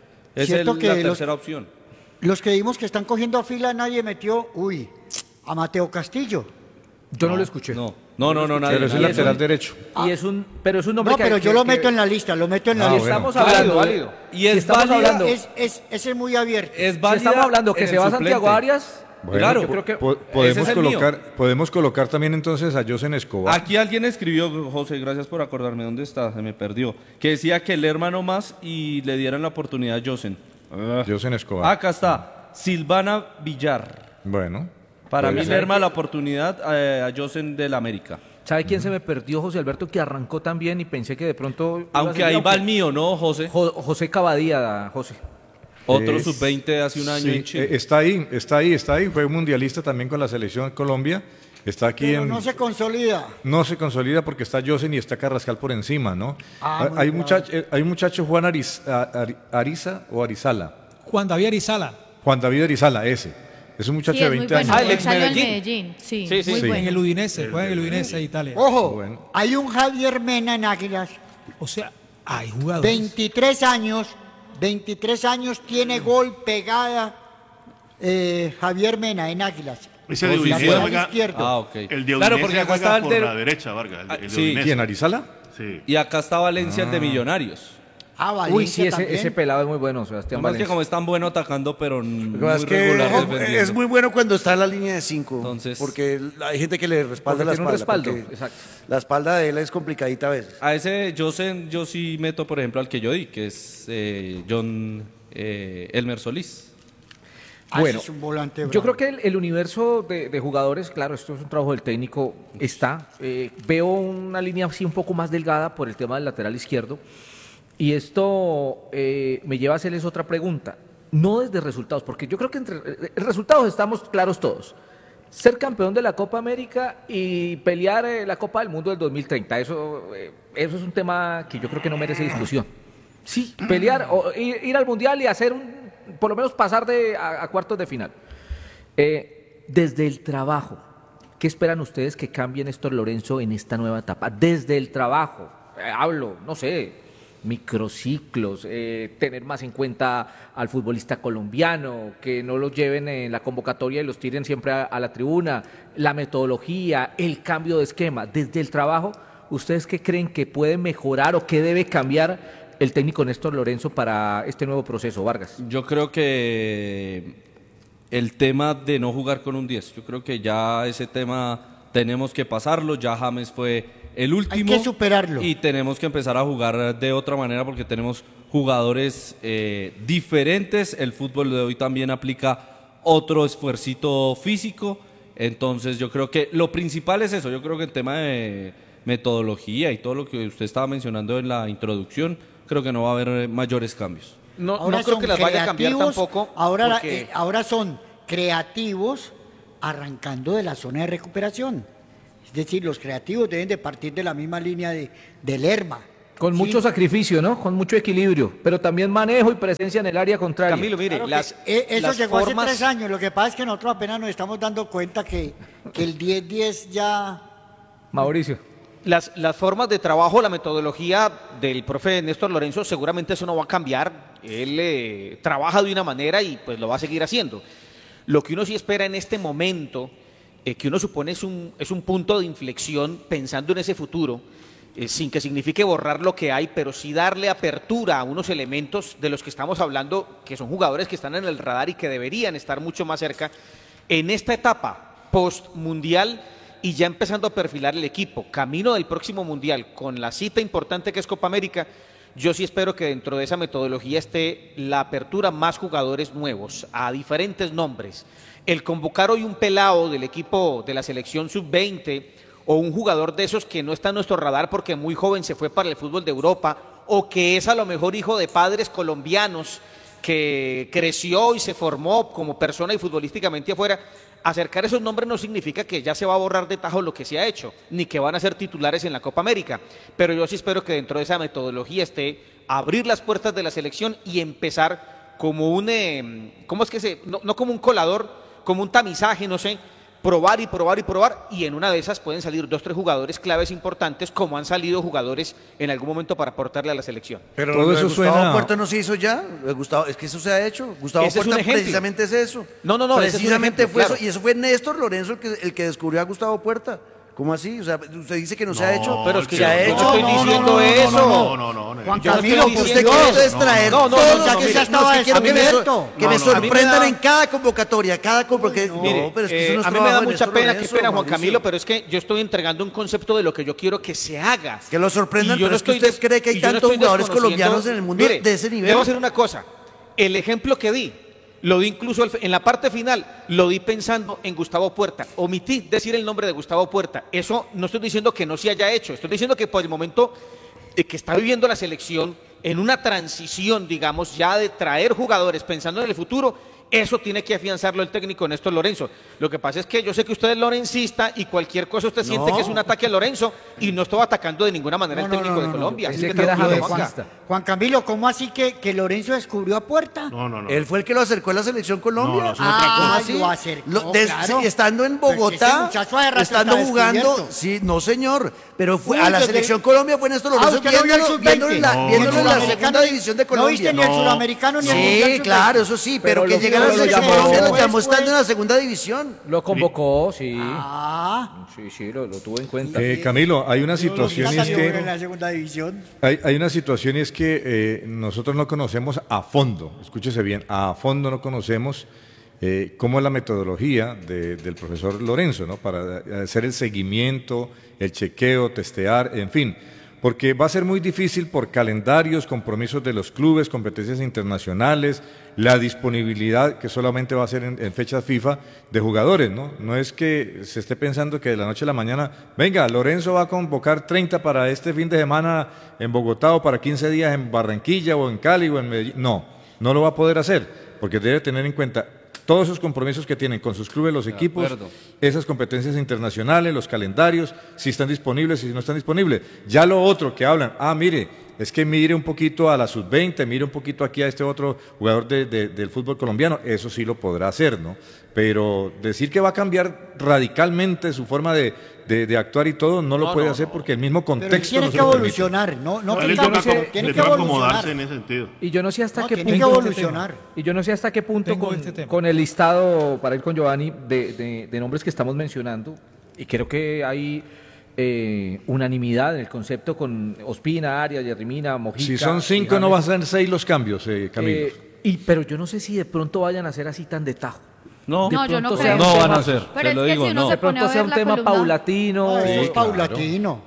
es cierto el- que la los- tercera opción. Los que vimos que están cogiendo a fila, nadie metió, uy, a Mateo Castillo. Yo no, lo escuché. No, no, no, no, nadie. Pero es el Y lateral eso- derecho. Y es un, pero es un nombre No, que pero que- yo lo que- meto en la lista, lo meto en la Ah, Si lista. bueno. estamos Válido, hablando, válido. Y si es estamos válida- hablando, Es, es, ese es muy abierto. Es si válida estamos hablando que en se el va suplente. Santiago Arias, Bueno, Claro. yo creo que po- Ese podemos es el mío. colocar, podemos colocar también entonces a Josen Escobar. Aquí alguien escribió, José, gracias por acordarme dónde está, se me perdió, que decía que el hermano más y le dieran la oportunidad a Josen. Ah. Josen Escobar. Acá está, Silvana Villar. Bueno. Para puede mí ser. le arma la oportunidad eh, a Josen del América. ¿sabe quién se me perdió? José Alberto, que arrancó también y pensé que de pronto... iba a Aunque ser- ahí va el mío, ¿no, José? Jo- José Cavadía, José. Otro Eh, sub veinte hace un año Sí, en Chile. eh, está ahí, está ahí, está ahí. Fue mundialista también con la selección Colombia. Está aquí Pero en. no se consolida. No se consolida porque está Josen y está Carrascal por encima, ¿no? Ah, hay, muy hay, bravo. muchacho, eh, hay un muchacho, Juan Ariz- a- Ari- Ariza o Arizala. Juan David Arizala, Juan David Arizala, ese. Es un muchacho Sí, de es muy veinte bueno. años. Ah, el Él ex salió en Medellín. Medellín. Sí, Sí, sí. muy Sí. en bueno. el Udinese, juega en el Udinese de Italia. Ojo, Bueno. hay un Javier Mena en Águilas, O sea, hay jugadores. veintitrés años, veintitrés años, tiene gol pegada eh, Javier Mena en Águilas. Ese de Oh, sí, Udinese sí. juega. izquierdo. Ah, ok. El de Claro, Udinese porque acá juega estaba el por de... la derecha, Vargas. El, Ah, el de sí. Udinese. ¿Quién, Arizala? Sí. Y acá está Valencia, el de Millonarios. Ah, Valencia Uy, sí, ese, también. ese pelado es muy bueno, Sebastián Además que Valencia. como es tan bueno atacando, pero muy Lo que pasa es que regular es- defendiendo. es muy bueno cuando está en la línea de cinco. Entonces- porque hay gente que le respalda Porque la tiene un espalda. respaldo, porque exacto. La espalda de él es complicadita a veces. A ese yo, sé, yo sí meto, por ejemplo, al que yo di, que es eh, John eh, Elmer Solís. Ah, Bueno, ese es un volante Yo bravo. creo que el, el universo de, de jugadores, claro, esto es un trabajo del técnico, está. Eh, veo una línea así un poco más delgada por el tema del lateral izquierdo. Y esto eh, me lleva a hacerles otra pregunta. No desde resultados, porque yo creo que entre eh, resultados estamos claros todos. Ser campeón de la Copa América y pelear eh, la Copa del Mundo del dos mil treinta, eso, eh, eso es un tema que yo creo que no merece discusión. Sí, pelear, o ir, ir al Mundial y hacer un, por lo menos pasar de, a, a cuartos de final. Eh, desde el trabajo, ¿qué esperan ustedes que cambie Néstor Lorenzo en esta nueva etapa? Desde el trabajo, eh, hablo, no sé, microciclos, eh, tener más en cuenta al futbolista colombiano, que no los lleven en la convocatoria y los tiren siempre a, a la tribuna, la metodología, el cambio de esquema. Desde el trabajo, ¿ustedes qué creen que puede mejorar o qué debe cambiar el técnico Néstor Lorenzo para este nuevo proceso, Vargas? Yo creo que el tema de no jugar con un diez, yo creo que ya ese tema tenemos que pasarlo, ya James fue el último. Hay que superarlo. Y tenemos que empezar a jugar de otra manera porque tenemos jugadores eh, diferentes, el fútbol de hoy también aplica otro esfuercito físico, entonces yo creo que lo principal es eso, yo creo que el tema de, metodología y todo lo que usted estaba mencionando en la introducción, creo que no va a haber eh, mayores cambios. No, Ahora no creo son que las vaya a cambiar creativos, tampoco. Ahora, la- porque- eh, ahora son creativos arrancando de la zona de recuperación. Es decir, los creativos deben de partir de la misma línea de, de Lerma. Con Sí, mucho sacrificio, ¿no? Con mucho equilibrio, pero también manejo y presencia en el área contraria. Camilo, mire, claro que, las, eh, eso las llegó formas... hace tres años. Lo que pasa es que nosotros apenas nos estamos dando cuenta que, que el diez diez ya... Mauricio. Las, las formas de trabajo, la metodología del profe Néstor Lorenzo, seguramente eso no va a cambiar. Él eh, trabaja de una manera y pues lo va a seguir haciendo. Lo que uno sí espera en este momento, eh, que uno supone es un, es un punto de inflexión pensando en ese futuro, eh, sin que signifique borrar lo que hay, pero sí darle apertura a unos elementos de los que estamos hablando, que son jugadores que están en el radar y que deberían estar mucho más cerca en esta etapa post-mundial y ya empezando a perfilar el equipo, camino del próximo mundial, con la cita importante que es Copa América. Yo sí espero que dentro de esa metodología esté la apertura más jugadores nuevos, a diferentes nombres. El convocar hoy un pelado del equipo de la selección sub veinte o un jugador de esos que no está en nuestro radar porque muy joven se fue para el fútbol de Europa o que es a lo mejor hijo de padres colombianos que creció y se formó como persona y futbolísticamente afuera, acercar esos nombres no significa que ya se va a borrar de tajo lo que se ha hecho, ni que van a ser titulares en la Copa América, pero yo sí espero que dentro de esa metodología esté abrir las puertas de la selección y empezar como un, eh, ¿cómo es que se? No, no como un colador, como un tamizaje, no sé, probar y probar y probar, y en una de esas pueden salir dos, tres jugadores claves importantes, como han salido jugadores en algún momento para aportarle a la selección. Pero Todo lo de eso Gustavo suena- Puerta no se hizo ya. Lo de Gustavo, es que eso se ha hecho. Gustavo Ese es un Puerta ejemplo. precisamente es eso. No, no, no, ese es un Precisamente ejemplo, fue claro. eso. Y eso fue Néstor Lorenzo el que, el que descubrió a Gustavo Puerta. ¿Cómo así? O sea, usted dice que no, se ha hecho. pero es que se yo ha no hecho. estoy diciendo no, eso. No, no, no, no. Juan Yo no Camilo, estoy por Usted diciendo quiere Dios. entonces traer No, no, todos no, los- no, que mire, ya estaba no, quiero a mí que me, me- sor- no, que me no, a mí me sorprendan da- en cada convocatoria, cada convocatoria. Mire, no, pero es que eh, eso no es a mí me da trabajo de mucha Néstor pena, Lorenzo, qué pena Juan Mauricio. Camilo, pero es que yo estoy entregando un concepto de lo que yo quiero que se haga. Que lo sorprendan, Y yo pero no es que estoy usted des- cree que hay y yo no tantos estoy jugadores desconociendo- colombianos en el mundo Mire, de ese nivel. Debo hacer una cosa. El ejemplo que di, lo di incluso al- en la parte final, lo di pensando en Gustavo Puerta. Omití decir el nombre de Gustavo Puerta. Eso no estoy diciendo que no se haya hecho. Estoy diciendo que por el momento eh, que está viviendo la selección, en una transición, digamos, ya de traer jugadores pensando en el futuro, eso tiene que afianzarlo el técnico Néstor Lorenzo. Lo que pasa es que yo sé que usted es lorencista y cualquier cosa usted siente que es un ataque a Lorenzo y no estoy atacando de ninguna manera No, al no, técnico no, de no, no. Colombia. Él Así le que quiere tranquilo, dejar Juanca. Juanca. Juan Camilo, ¿cómo así que, que Lorenzo descubrió a Puerta? No, no, no. Él fue el que lo acercó a la selección Colombia. No, no, es otra Ah, ¿Cómo así? lo acercó, Lo- des- claro. Estando en Pero es que ese Bogotá, muchacho hace rato estando está jugando, descubierto. sí, no señor, pero fue Uy, a la desde- selección Colombia fue Néstor Ah, Lorenzo ¿usted no vio el viéndolo, sub veinte? viéndolo en la, No, viéndolo no, en no, la no. segunda división de ¿No Colombia. viste ni el No. sudamericano ni el mundial Sí, sub claro, eso sí, pero, Pero que lo- llegara a la pero lo selección llamó Colombia lo llamó después. estando en la segunda división. Lo convocó, sí. Ah, Sí, sí, lo, lo tuvo en cuenta. Eh, Camilo, hay una situación y es en que la segunda división. hay, hay una situación y es que eh, nosotros no conocemos a fondo, escúchese bien, a fondo no conocemos eh, cómo es la metodología de- del profesor Lorenzo, ¿no? Para hacer el seguimiento, el chequeo, testear, en fin. Porque va a ser muy difícil por calendarios, compromisos de los clubes, competencias internacionales, la disponibilidad que solamente va a ser en, en fechas FIFA de jugadores, ¿no? No es que se esté pensando que de la noche a la mañana, venga, Lorenzo va a convocar treinta para este fin de semana en Bogotá o para quince días en Barranquilla o en Cali o en Medellín. No, no lo va a poder hacer, porque debe tener en cuenta todos esos compromisos que tienen con sus clubes, los equipos, acuerdo. esas competencias internacionales, los calendarios, si están disponibles, si no están disponibles. Ya lo otro que hablan, ah, mire, es que mire un poquito a la sub veinte, mire un poquito aquí a este otro jugador de- de- del fútbol colombiano, eso sí lo podrá hacer, ¿no? Pero decir que va a cambiar radicalmente su forma de, de- de actuar y todo, no lo No, puede no, hacer no. porque el mismo Pero él contexto tiene no que se lo permite. evolucionar, no, no A él le que toca, tiene acom- tiene le que toca evolucionar. acomodarse en ese sentido. Y yo no sé hasta No, qué tiene punto... que evolucionar. Y yo no sé hasta qué punto Tengo con, este tema. con el listado, para ir con Giovanni, de, de- de nombres que estamos mencionando, y creo que hay eh, unanimidad en el concepto con Ospina, Arias, Yerrimina, Mojica. Si son cinco, y no va a James. ser seis los cambios, eh, Camilo. Eh, y, pero yo no sé si de pronto vayan a ser así tan de tajo. No, De No, yo no pronto creo. sea un no van tema- a ser. Pero te es lo que digo, si uno no. se De pone pronto a sea ver un la tema columna- paulatino. No, eso es claro. paulatino.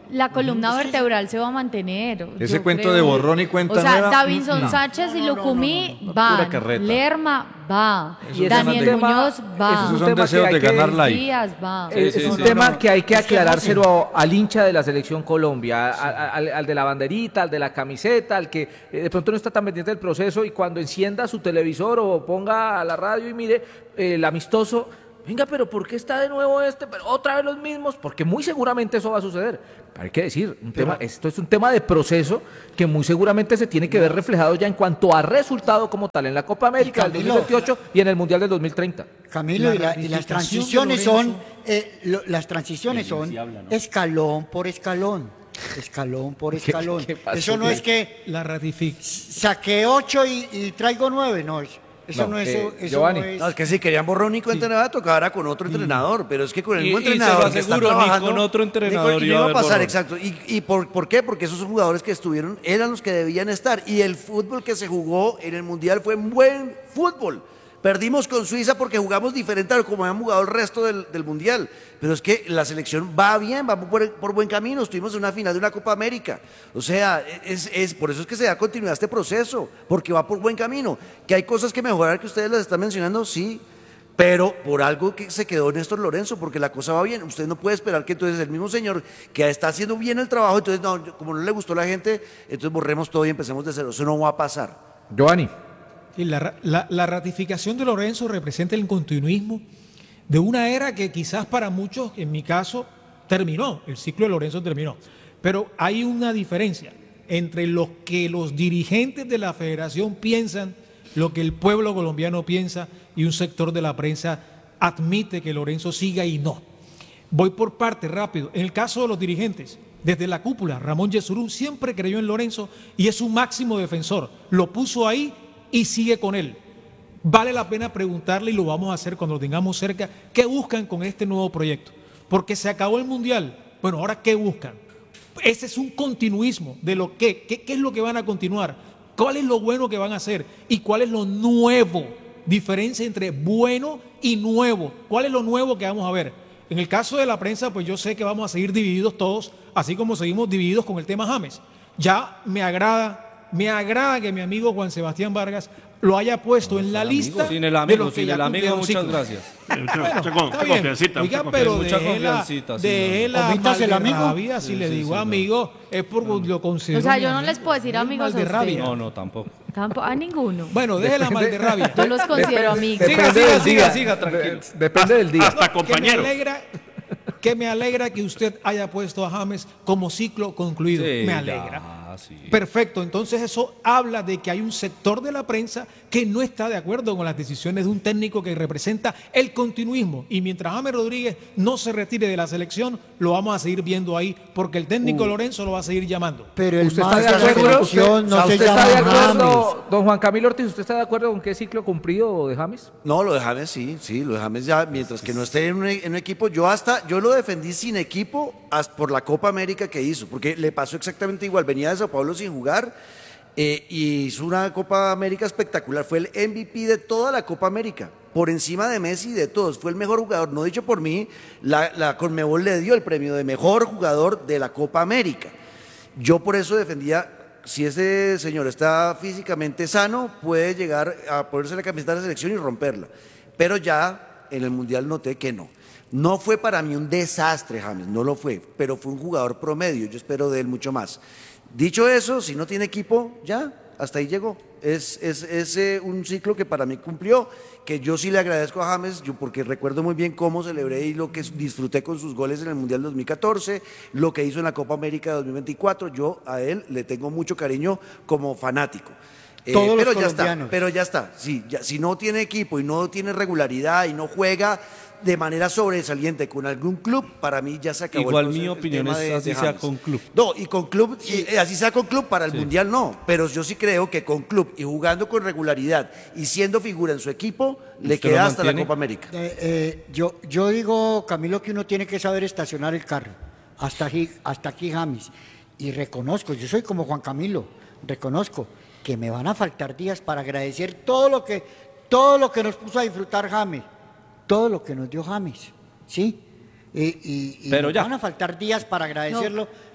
la columna vertebral se va a mantener. Ese yo cuento creo. de borrón y cuenta O sea, nueva, Davinson no. Sánchez y No, no, Lucumí no, no. van, Pura carreta. Lerma va, Y ese Daniel es un tema- Muñoz va, ese es un Son tema que deseos hay de que- ganar live. Díaz va. Sí, es sí, un sí. tema No, que hay que es que aclarárselo al hincha de la selección Colombia, a- a- al, al de la banderita, al de la camiseta, al que eh, de pronto no está tan pendiente del proceso y cuando encienda su televisor o ponga a la radio y mire eh, el amistoso, venga, pero ¿por qué está de nuevo este? Pero otra vez los mismos, porque muy seguramente eso va a suceder. Pero hay que decir, un tema, esto es un tema de proceso que muy seguramente se tiene que ver reflejado ya en cuanto a resultado como tal en la Copa América del Camilo. dos mil veintiocho y en el Mundial del dos mil treinta. Camilo, La y, la- y las ratificación de transiciones Lorenzo. son, eh, lo- las transiciones son escalón por escalón, escalón por escalón. qué pasó, Eso no qué? es que La ratifica. saqué ocho y, y traigo nueve, no, es- eso No, no, es, eh, eso Giovanni. no es. No, es que si querían borrón y cuenta nueva, tocaba con otro entrenador, pero es que con el Y- mismo y se lo entrenador que está aseguro, ni trabajando, con otro ni con- entrenador y iba no a iba a haber pasar, borrón. exacto. ¿Y, y por, por qué? Porque esos son jugadores que estuvieron, eran los que debían estar. Y el fútbol que se jugó en el Mundial fue un buen fútbol. Perdimos con Suiza porque jugamos diferente a como habían jugado el resto del, del Mundial. Pero es que la selección va bien, vamos por, por buen camino. Estuvimos en una final de una Copa América. O sea, es, es, por eso es que se da continuidad este proceso, porque va por buen camino. Que hay cosas que mejorar que ustedes las están mencionando, sí. Pero por algo que se quedó Néstor Lorenzo, porque la cosa va bien. Usted no puede esperar que entonces el mismo señor que está haciendo bien el trabajo, entonces no, como no le gustó a la gente, entonces borremos todo y empecemos de cero. Eso no va a pasar. Giovanni. Y la, ra- la- la ratificación de Lorenzo representa el continuismo de una era que quizás para muchos, en mi caso, terminó, el ciclo de Lorenzo terminó. Pero hay una diferencia entre lo que los dirigentes de la federación piensan, lo que el pueblo colombiano piensa y un sector de la prensa admite que Lorenzo siga y no. Voy por parte rápido. En el caso de los dirigentes, desde la cúpula, Ramón Yesurún siempre creyó en Lorenzo y es un máximo defensor. Lo puso ahí y sigue con él. Vale la pena preguntarle, y lo vamos a hacer cuando lo tengamos cerca, ¿qué buscan con este nuevo proyecto? Porque se acabó el Mundial. Bueno, ahora ¿qué buscan? Ese es un continuismo de lo que, ¿qué, qué es lo que van a continuar? ¿Cuál es lo bueno que van a hacer? ¿Y cuál es lo nuevo? Diferencia entre bueno y nuevo. ¿Cuál es lo nuevo que vamos a ver? En el caso de la prensa, pues yo sé que vamos a seguir divididos todos, así como seguimos divididos con el tema James. Ya me agrada Me agrada que mi amigo Juan Sebastián Vargas lo haya puesto en la lista. Sin el de amigo, los que sin ya el amigo, cumplieron muchas ciclo. gracias. Mucha, Bueno, mucha con- está mucha bien. confiancita, Oiga, mucha pero Mucha deje la, confiancita, sí, deje no. la Omítase el amigo. malderrabia, si le Sí, sí, digo sí, amigo, es porque lo considero O sea, mi yo no amigo. les puedo decir Es amigos a malderrabia. ustedes. No, no, tampoco. Tampoco, a ninguno. Bueno, deje la malderrabia. Yo los considero amigos. Siga, Depende siga, del siga, día. siga, tranquilo. De- Depende del día. Hasta Que me compañero. alegra, que me alegra que usted haya puesto a James como ciclo concluido. Sí, me alegra. ya, sí. Perfecto, entonces eso habla de que hay un sector de la prensa que no está de acuerdo con las decisiones de un técnico que representa el continuismo. Y mientras James Rodríguez no se retire de la selección, lo vamos a seguir viendo ahí, porque el técnico Lorenzo lo va a seguir llamando. Pero el ¿Usted está más de de la acuerdo? selección no ¿Usted, se usted está de llama acuerdo, James. don Juan Camilo Ortiz, usted está de acuerdo con qué ciclo cumplido de James? No, lo de James sí, sí, lo de James ya, mientras que no esté en un, en un equipo, yo hasta, yo lo defendí sin equipo hasta por la Copa América que hizo, porque le pasó exactamente igual, venía de Sao Paulo sin jugar eh, y hizo una Copa América espectacular, fue el M V P de toda la Copa América, por encima de Messi y de todos, fue el mejor jugador, no dicho por mí, la, la Conmebol le dio el premio de mejor jugador de la Copa América. Yo por eso defendía, si ese señor está físicamente sano, puede llegar a ponerse la camiseta de la selección y romperla. Pero ya en el Mundial noté que no. No fue para mí un desastre, James, no lo fue, pero fue un jugador promedio, yo espero de él mucho más. Dicho eso, si no tiene equipo, ya, hasta ahí llegó. Es, es, es eh, un ciclo que para mí cumplió, que yo sí le agradezco a James, yo porque recuerdo muy bien cómo celebré y lo que disfruté con sus goles en el Mundial dos mil catorce, lo que hizo en la Copa América dos mil veinticuatro, yo a él le tengo mucho cariño como fanático. Eh, Todos los pero ya está, colombianos. pero ya está, sí, ya, si no tiene equipo y no tiene regularidad y no juega de manera sobresaliente con algún club, para mí ya se acabó. Igual el, mi el opinión tema es de- así de sea James. con club. No, y con club, y, eh, así sea con club, para el Sí. Mundial no, pero yo sí creo que con club y jugando con regularidad y siendo figura en su equipo, le ¿Usted lo queda hasta la mantiene? Copa América. Eh, eh, yo, yo digo, Camilo, que uno tiene que saber estacionar el carro. Hasta aquí, hasta aquí James. Y reconozco, yo soy como Juan Camilo, reconozco que me van a faltar días para agradecer todo lo que, todo lo que nos puso a disfrutar James, todo lo que nos dio James, ¿sí? Y, y- y Pero nos ya. van a faltar días para agradecerlo,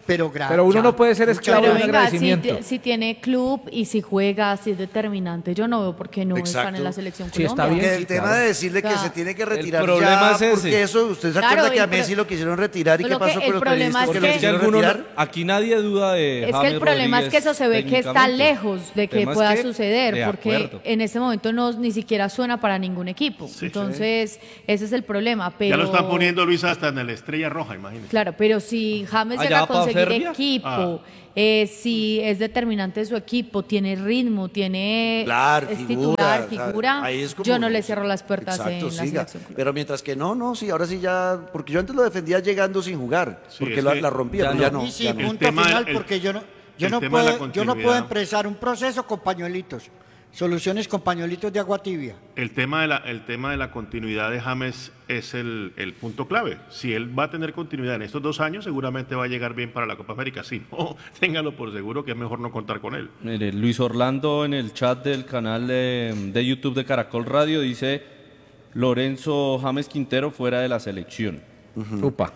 pero gracias. Pero uno no puede ser Muchas esclavo Pero de un venga, si, agradecimiento. ti- si tiene club y si juega, si es determinante, yo no veo por qué no están Exacto. en la selección Sí, está Colombia. bien. Que el sí, tema claro. de decirle que O sea, se tiene que retirar problema ya, es ese. porque eso, ¿usted se Claro, acuerda que a el pro- Messi lo quisieron retirar y qué Lo que- pasó el con los problema periodistas es que lo que- Es que quisieron alguno, retirar? aquí nadie duda de Es que James el problema es que Rodríguez eso se ve que está técnicamente. lejos de El que tema es pueda que, suceder, de porque acuerdo. en este momento no ni siquiera suena para ningún equipo. Entonces, ese es el problema. Pero, Ya lo están poniendo, Luis, hasta en la Estrella Roja, imagínese. Claro, pero si James ¿Allá llega a para conseguir Serbia? equipo, Ah. eh, si es determinante de su equipo, tiene ritmo, tiene Claro, es figura, titular, o sea, figura, ahí es como- yo no le cierro las puertas Exacto, en la siga. selección. Pero mientras que no, no, sí, ahora sí ya, porque yo antes lo defendía llegando sin jugar, Sí, porque es la, que la rompía, ya pero no. ya no. Y sí, ya no. El punto tema del- final, el- porque yo no, yo el no tema de la puedo, yo no puedo continuidad. empezar un proceso con pañuelitos. Soluciones con pañuelitos de agua tibia. El tema de la, el tema de la continuidad de James es el, el punto clave. Si él va a tener continuidad en estos dos años, seguramente va a llegar bien para la Copa América. Si no, téngalo por seguro que es mejor no contar con él. Mire, Luis Orlando en el chat del canal de, de YouTube de Caracol Radio dice Lorenzo James Quintero fuera de la selección. Upa.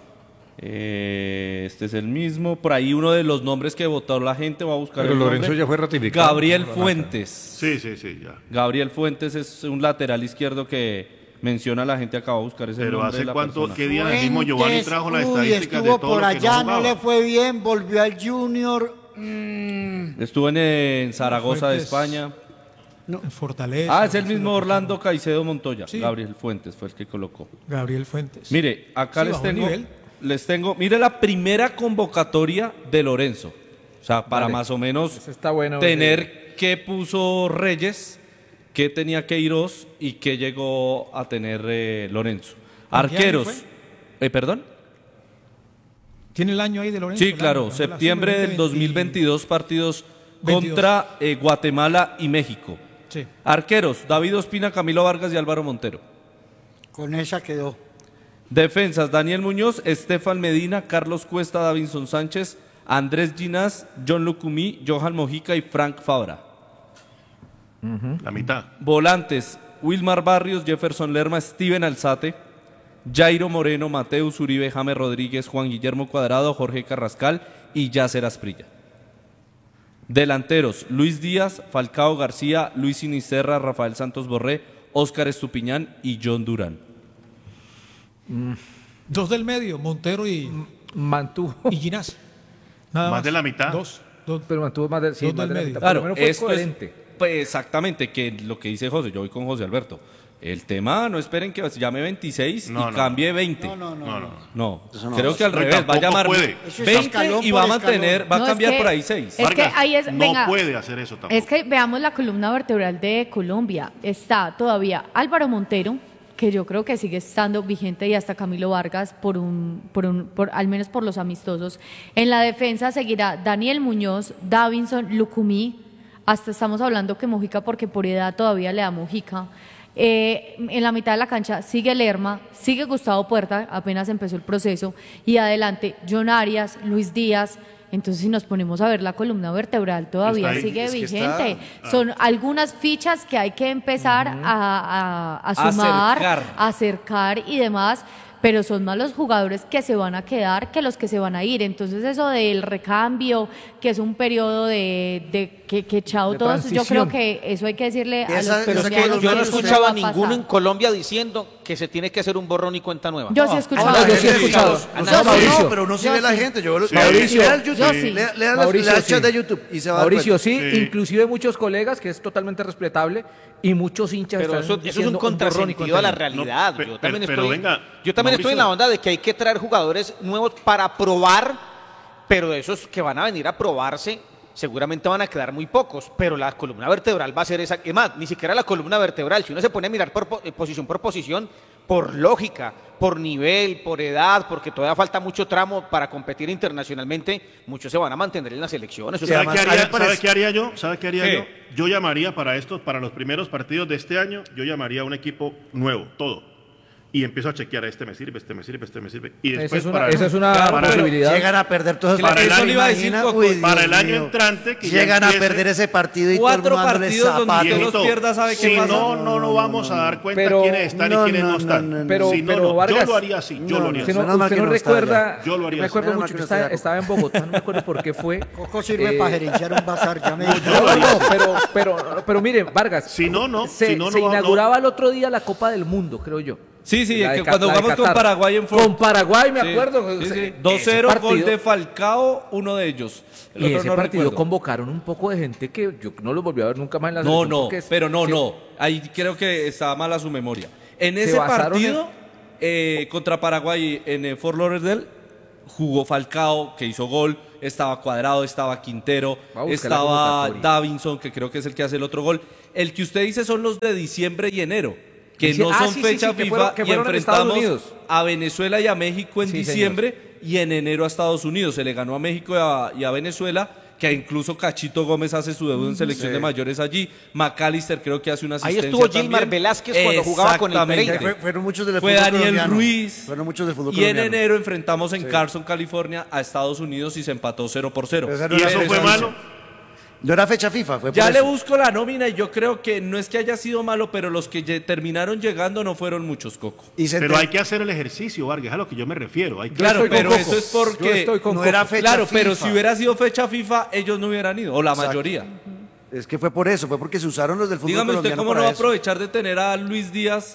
Eh, este es el mismo. Por ahí uno de los nombres que votó la gente, va a buscar Pero el Lorenzo nombre. ya fue ratificado. Gabriel Ah, Fuentes. Sí, sí, sí, ya. Gabriel Fuentes es un lateral izquierdo que menciona la gente, acaba de buscar ese Pero nombre ¿hace de la cuánto, persona. qué día el mismo Giovanni Fuentes, trajo la uy, estadística de estuvo todo por lo que allá, no no, le jugaba? fue bien, volvió al Junior. mm, Estuvo en, en Zaragoza de Fuentes. España. En Fortaleza. Ah, es el mismo Orlando Caicedo Montoya. Sí. Gabriel Fuentes fue el que colocó. Gabriel Fuentes. Mire, acá Sí, les bajó el tengo, nivel. les tengo, mire la primera convocatoria de Lorenzo. O sea, para Vale. más o menos Ese está bueno, tener qué puso Reyes, qué tenía Queiroz y qué llegó a tener eh, Lorenzo. ¿En qué año Arqueros. fue? Eh, ¿Perdón? ¿Tiene el año ahí de Lorenzo? Sí, El claro. año, Septiembre la del dos mil veintidós, partidos veintidós. contra eh, Guatemala y México. Sí. Arqueros, David Ospina, Camilo Vargas y Álvaro Montero. Con esa quedó. Defensas, Daniel Muñoz, Estefan Medina, Carlos Cuesta, Davinson Sánchez, Andrés Ginás, John Lucumí, Johan Mojica y Frank Fabra. La mitad. Volantes, Wilmar Barrios, Jefferson Lerma, Steven Alzate, Jairo Moreno, Mateus Uribe, James Rodríguez, Juan Guillermo Cuadrado, Jorge Carrascal y Yacer Asprilla. Delanteros, Luis Díaz, Falcao García, Luis Sinisterra, Rafael Santos Borré, Óscar Estupiñán y John Durán. Dos del medio, Montero y, Mantuvo. y Ginás. Nada Más más. de la mitad. Dos. dos. Pero mantuvo más de, sí, Dos más del de la medio. mitad. Claro, Por lo menos fue esto coherente. es pues, exactamente que lo que dice José, yo voy con José Alberto. El tema, no esperen que se llame veintiséis No, y no, cambie veinte. No, no, no. No, no. No, Eso no. creo que al No, y revés, va a tampoco llamar puede. Eso es veinte escalón y por va a escalón. mantener, va No, a es cambiar que- por ahí seis. es que Vargas ahí es- no venga. puede hacer eso tampoco. Es que veamos la columna vertebral de Colombia. Está todavía Álvaro Montero, que yo creo que sigue estando vigente, y hasta Camilo Vargas, por un, por un, por, al menos por los amistosos. En la defensa seguirá Daniel Muñoz, Davinson, Lucumí. Hasta estamos hablando que Mojica, porque por edad todavía le da Mojica. Eh, en la mitad de la cancha sigue Lerma, sigue Gustavo Puerta, apenas empezó el proceso, y adelante John Arias, Luis Díaz. Entonces, si nos ponemos a ver la columna vertebral, todavía Está ahí, sigue es que vigente. está. Ah. Son algunas fichas que hay que empezar a, a- a sumar, Acercar. a acercar y demás, pero son más los jugadores que se van a quedar que los que se van a ir. Entonces, eso del recambio, que es un periodo de, de que, que chao De todos, yo creo transición. que eso hay que decirle a Esa- los Pero es que colombianos yo no he eso escuchado va a ninguno pasar. en Colombia diciendo que se tiene que hacer un borrón y cuenta nueva. Yo sí he escuchado. Ahora, yo sí he Yo escuchado. sí, No, no, Mauricio. no, pero no Yo sigue la sí. gente. Yo, Sí. Mauricio. lea el YouTube, Yo sí. lea, lea las- Mauricio, lea el chat sí. de YouTube y se va a dar Mauricio, cuenta. sí, Sí. inclusive muchos colegas, que es totalmente respetable, y muchos hinchas Pero están eso, eso es diciendo un borrón y contrasentido cuenta a la nueva. realidad. No, pe- yo pe- también, pero estoy, venga, yo también estoy en la Mauricio. onda de que hay que traer jugadores nuevos para probar, pero de esos que van a venir a probarse, seguramente van a quedar muy pocos. Pero la columna vertebral va a ser esa. Es más, ni siquiera la columna vertebral. Si uno se pone a mirar por po- eh, posición por posición, por lógica, por nivel, por edad, porque todavía falta mucho tramo para competir internacionalmente, muchos se van a mantener en las elecciones. O Sí, sea, ¿Sabe además, qué a mí haría, me parece- ¿sabe qué haría yo? ¿Sabe qué haría ¿Qué? yo? Yo llamaría para estos, para los primeros partidos de este año, yo llamaría a un equipo nuevo, todo. y empiezo a chequear, este me sirve, este me sirve, este me sirve. Y Esa después es una, para, esa es una para, posibilidad. Llegan a perder todos esos Para el partidos. año- le iba a decir, imagina, Coco, uy, Dios para el año mío. entrante que ya Llegan a empiece- perder ese partido y Cuatro todo el mundo dándole partidos donde zapatos. usted los Viejito, pierda, ¿sabe qué si pasa? no, no nos vamos a dar cuenta Pero- quiénes están no, y quiénes no, no, están. no, no, pero- Si no, pero no, Vargas- yo lo haría así, yo No, lo no, haría Usted así. no, Menos mal usted que no no está recuerda, allá. Yo lo haría me así. acuerdo Menos mal mucho que que no está estaba, allá. estaba en Bogotá, no me acuerdo por qué fue. Coco sirve Eh, para gerenciar un bazar, ya me No, dijo. yo lo No, haría no, así. pero, pero, pero mire, Vargas, Si no, no, se, si no, no se va- no. inauguraba el otro día la Copa del Mundo, creo yo. Sí, sí, La que de Ca- cuando la de jugamos con Qatar. Paraguay en Ford. Con Paraguay, me Sí, acuerdo. sí, Ese- sí. ese dos cero, gol partido- de Falcao, uno de ellos. El Y otro ese no partido recuerdo. convocaron un poco de gente que yo no los volví a ver nunca más en la No, selección, no, porque es- pero no, sí. no. Ahí creo que está mala su memoria. En Se ese basaron partido, eh, contra Paraguay en eh, Fort Lauderdale, jugó Falcao, que hizo gol, estaba Cuadrado, estaba Quintero, Va a buscar la estaba convocatoria. Davinson, que creo que es el que hace el otro gol. El que usted dice son los de diciembre y enero, que Dice- no ah, son sí, sí, fecha sí, que FIFA fueron- que y fueron en Estados enfrentamos Unidos. a Venezuela y a México en Sí, señor. diciembre y en enero a Estados Unidos. Se le ganó a México y a, y a Venezuela, que incluso Cachito Gómez hace su debut en selección de mayores allí. McAllister creo que hace una Ahí asistencia estuvo Gilmar también. Velázquez cuando jugaba con el Exactamente. Pereira. Fue- fueron muchos del Fue fútbol Daniel colombiano. Ruiz. Fueron muchos del fútbol Y en colombiano. enero enfrentamos en Carson, California, a Estados Unidos y se empató cero por cero. Pero esa no ¿Y era eso fecha fue FIFA. malo? No era fecha FIFA, fue por Ya le eso. busco la nómina y yo creo que no es que haya sido malo, pero los que lle- terminaron llegando no fueron muchos, Coco. Y se Pero ente- hay que hacer el ejercicio, Vargas, es a lo que yo me refiero. Hay que Claro, estoy con pero Coco. eso es Yo porque... estoy con no Coco. era fecha Claro, pero FIFA. si hubiera sido fecha FIFA, ellos no hubieran ido, o la mayoría. Es que fue por eso, fue porque se usaron los del fútbol Dígame usted colombiano cómo no para va a eso. aprovechar de tener a Luis Díaz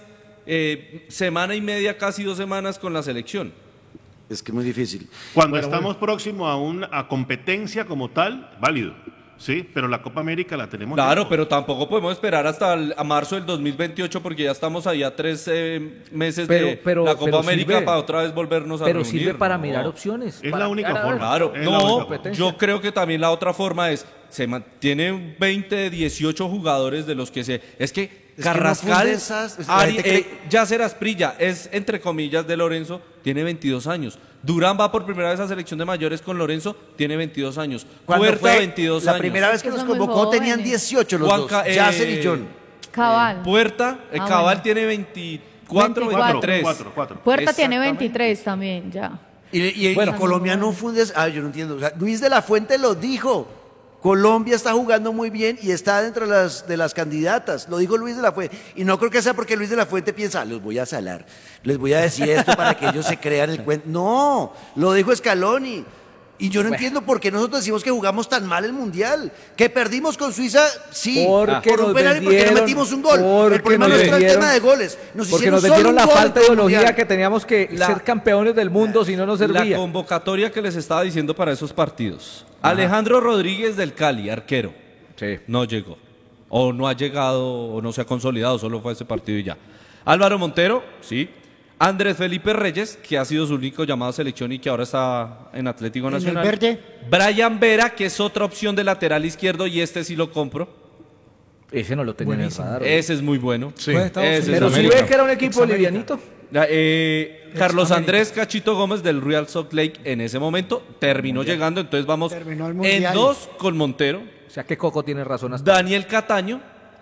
eh, semana y media, casi dos semanas con la selección. Es que es muy difícil. Cuando estamos próximos a una a competencia como tal, válido. Sí, pero la Copa América la tenemos. Claro, lejos. pero tampoco podemos esperar hasta el- a marzo del dos mil veintiocho porque ya estamos ahí a tres eh, meses Pero- de pero- la Copa pero América sirve. para otra vez volvernos a Pero reunir. sirve para No. mirar opciones. Es para la única mirar a ver. forma. Claro, Es la no, única forma. yo creo que también la otra forma es, se mantiene veinte, dieciocho jugadores de los que se... Es que que no Carrascal, funde esas- es- la Ari- gente eh, Yasser Asprilla, es entre comillas de Lorenzo, tiene veintidós años. Durán va por primera vez a selección de mayores con Lorenzo, tiene veintidós años. Cuando Puerta, fue veintidós la años. primera vez que Son nos muy convocó tenían jóvenes. dieciocho los Juanca, dos, eh, Yasser y John. Cabal. Puerta, el Ah, Cabal bueno. tiene veinticuatro, veinticuatro. veintitrés. Cuatro, cuatro. Puerta tiene Exactamente. veintitrés también, ya. Y, y el Bueno. colombiano fundes, ah, yo no entiendo. O sea, Luis de la Fuente lo dijo. Colombia está jugando muy bien y está dentro de las, de las candidatas. Lo dijo Luis de la Fuente. Y no creo que sea porque Luis de la Fuente piensa, "Ah, los voy a salar, les voy a decir esto para que ellos se crean el cuento. No, lo dijo Scaloni. Y yo no entiendo por qué nosotros decimos que jugamos tan mal el Mundial. Que perdimos con Suiza, sí. Porque por un nos penal y porque no vendieron- metimos un gol. porque El problema nos no está el vendieron- tema de goles. Nos Porque hicieron nos solo vendieron un la gol en falta de todo el ideología Mundial. que teníamos que La- ser campeones del mundo, si no nos La servía. convocatoria que les estaba diciendo para esos partidos. Alejandro Rodríguez del Cali, arquero. Sí. No llegó. O no ha llegado, o no se ha consolidado, solo fue ese partido y ya. Álvaro Montero, sí. Andrés Felipe Reyes, que ha sido su único llamado a selección y que ahora está en Atlético ¿En el Nacional. verde? Brian Vera, que es otra opción de lateral izquierdo y este sí lo compro. Ese no lo tenía en el Buenísimo. radar. Ese es muy bueno. Sí. Fue de Estados Ese es Unidos. Pero si América. ve que era un equipo Examérica. livianito. La- eh, Carlos América. Andrés Cachito Gómez del Real Salt Lake en ese momento terminó llegando, entonces vamos Terminó el en Mundial. dos con Montero. O sea que Coco tiene razón hasta. Daniel Cataño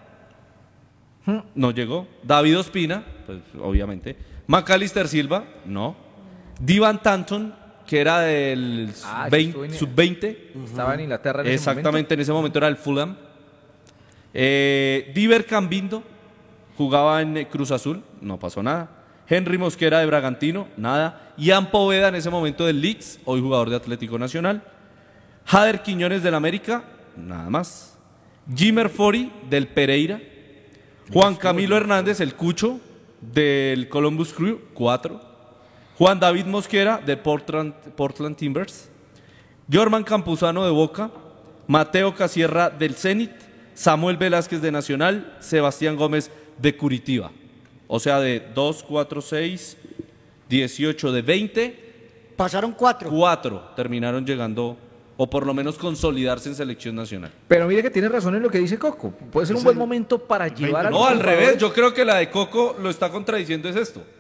no llegó. David Ospina, pues obviamente. Macalister Silva, no. Divan Tanton, que era del Ah, sí veinte estuvo en- sub veinte. Estaba en Inglaterra en ese Exactamente, en ese momento era el Fulham. Eh, Diver Cambindo jugaba en eh, Cruz Azul, no pasó nada. Henry Mosquera de Bragantino, nada. Ian Poveda en ese momento del Leeds, hoy jugador de Atlético Nacional. Jader Quiñones del América, nada más. Jimmer Fori del Pereira. Juan Camilo Hernández, el Cucho del Columbus Crew, cuatro. Juan David Mosquera de Portland, Portland Timbers. Jorman Campuzano de Boca. Mateo Casierra del Zenit. Samuel Velázquez de Nacional. Sebastián Gómez de Curitiba. O sea, de dos, cuatro, seis, dieciocho, de veinte, Pasaron cuatro. cuatro terminaron llegando, o por lo menos consolidarse en selección nacional. Pero mire que tiene razón en lo que dice Coco. Puede ser un buen momento para llevar a No, los al revés, jugadores. yo creo que la de Coco lo está contradiciendo es esto.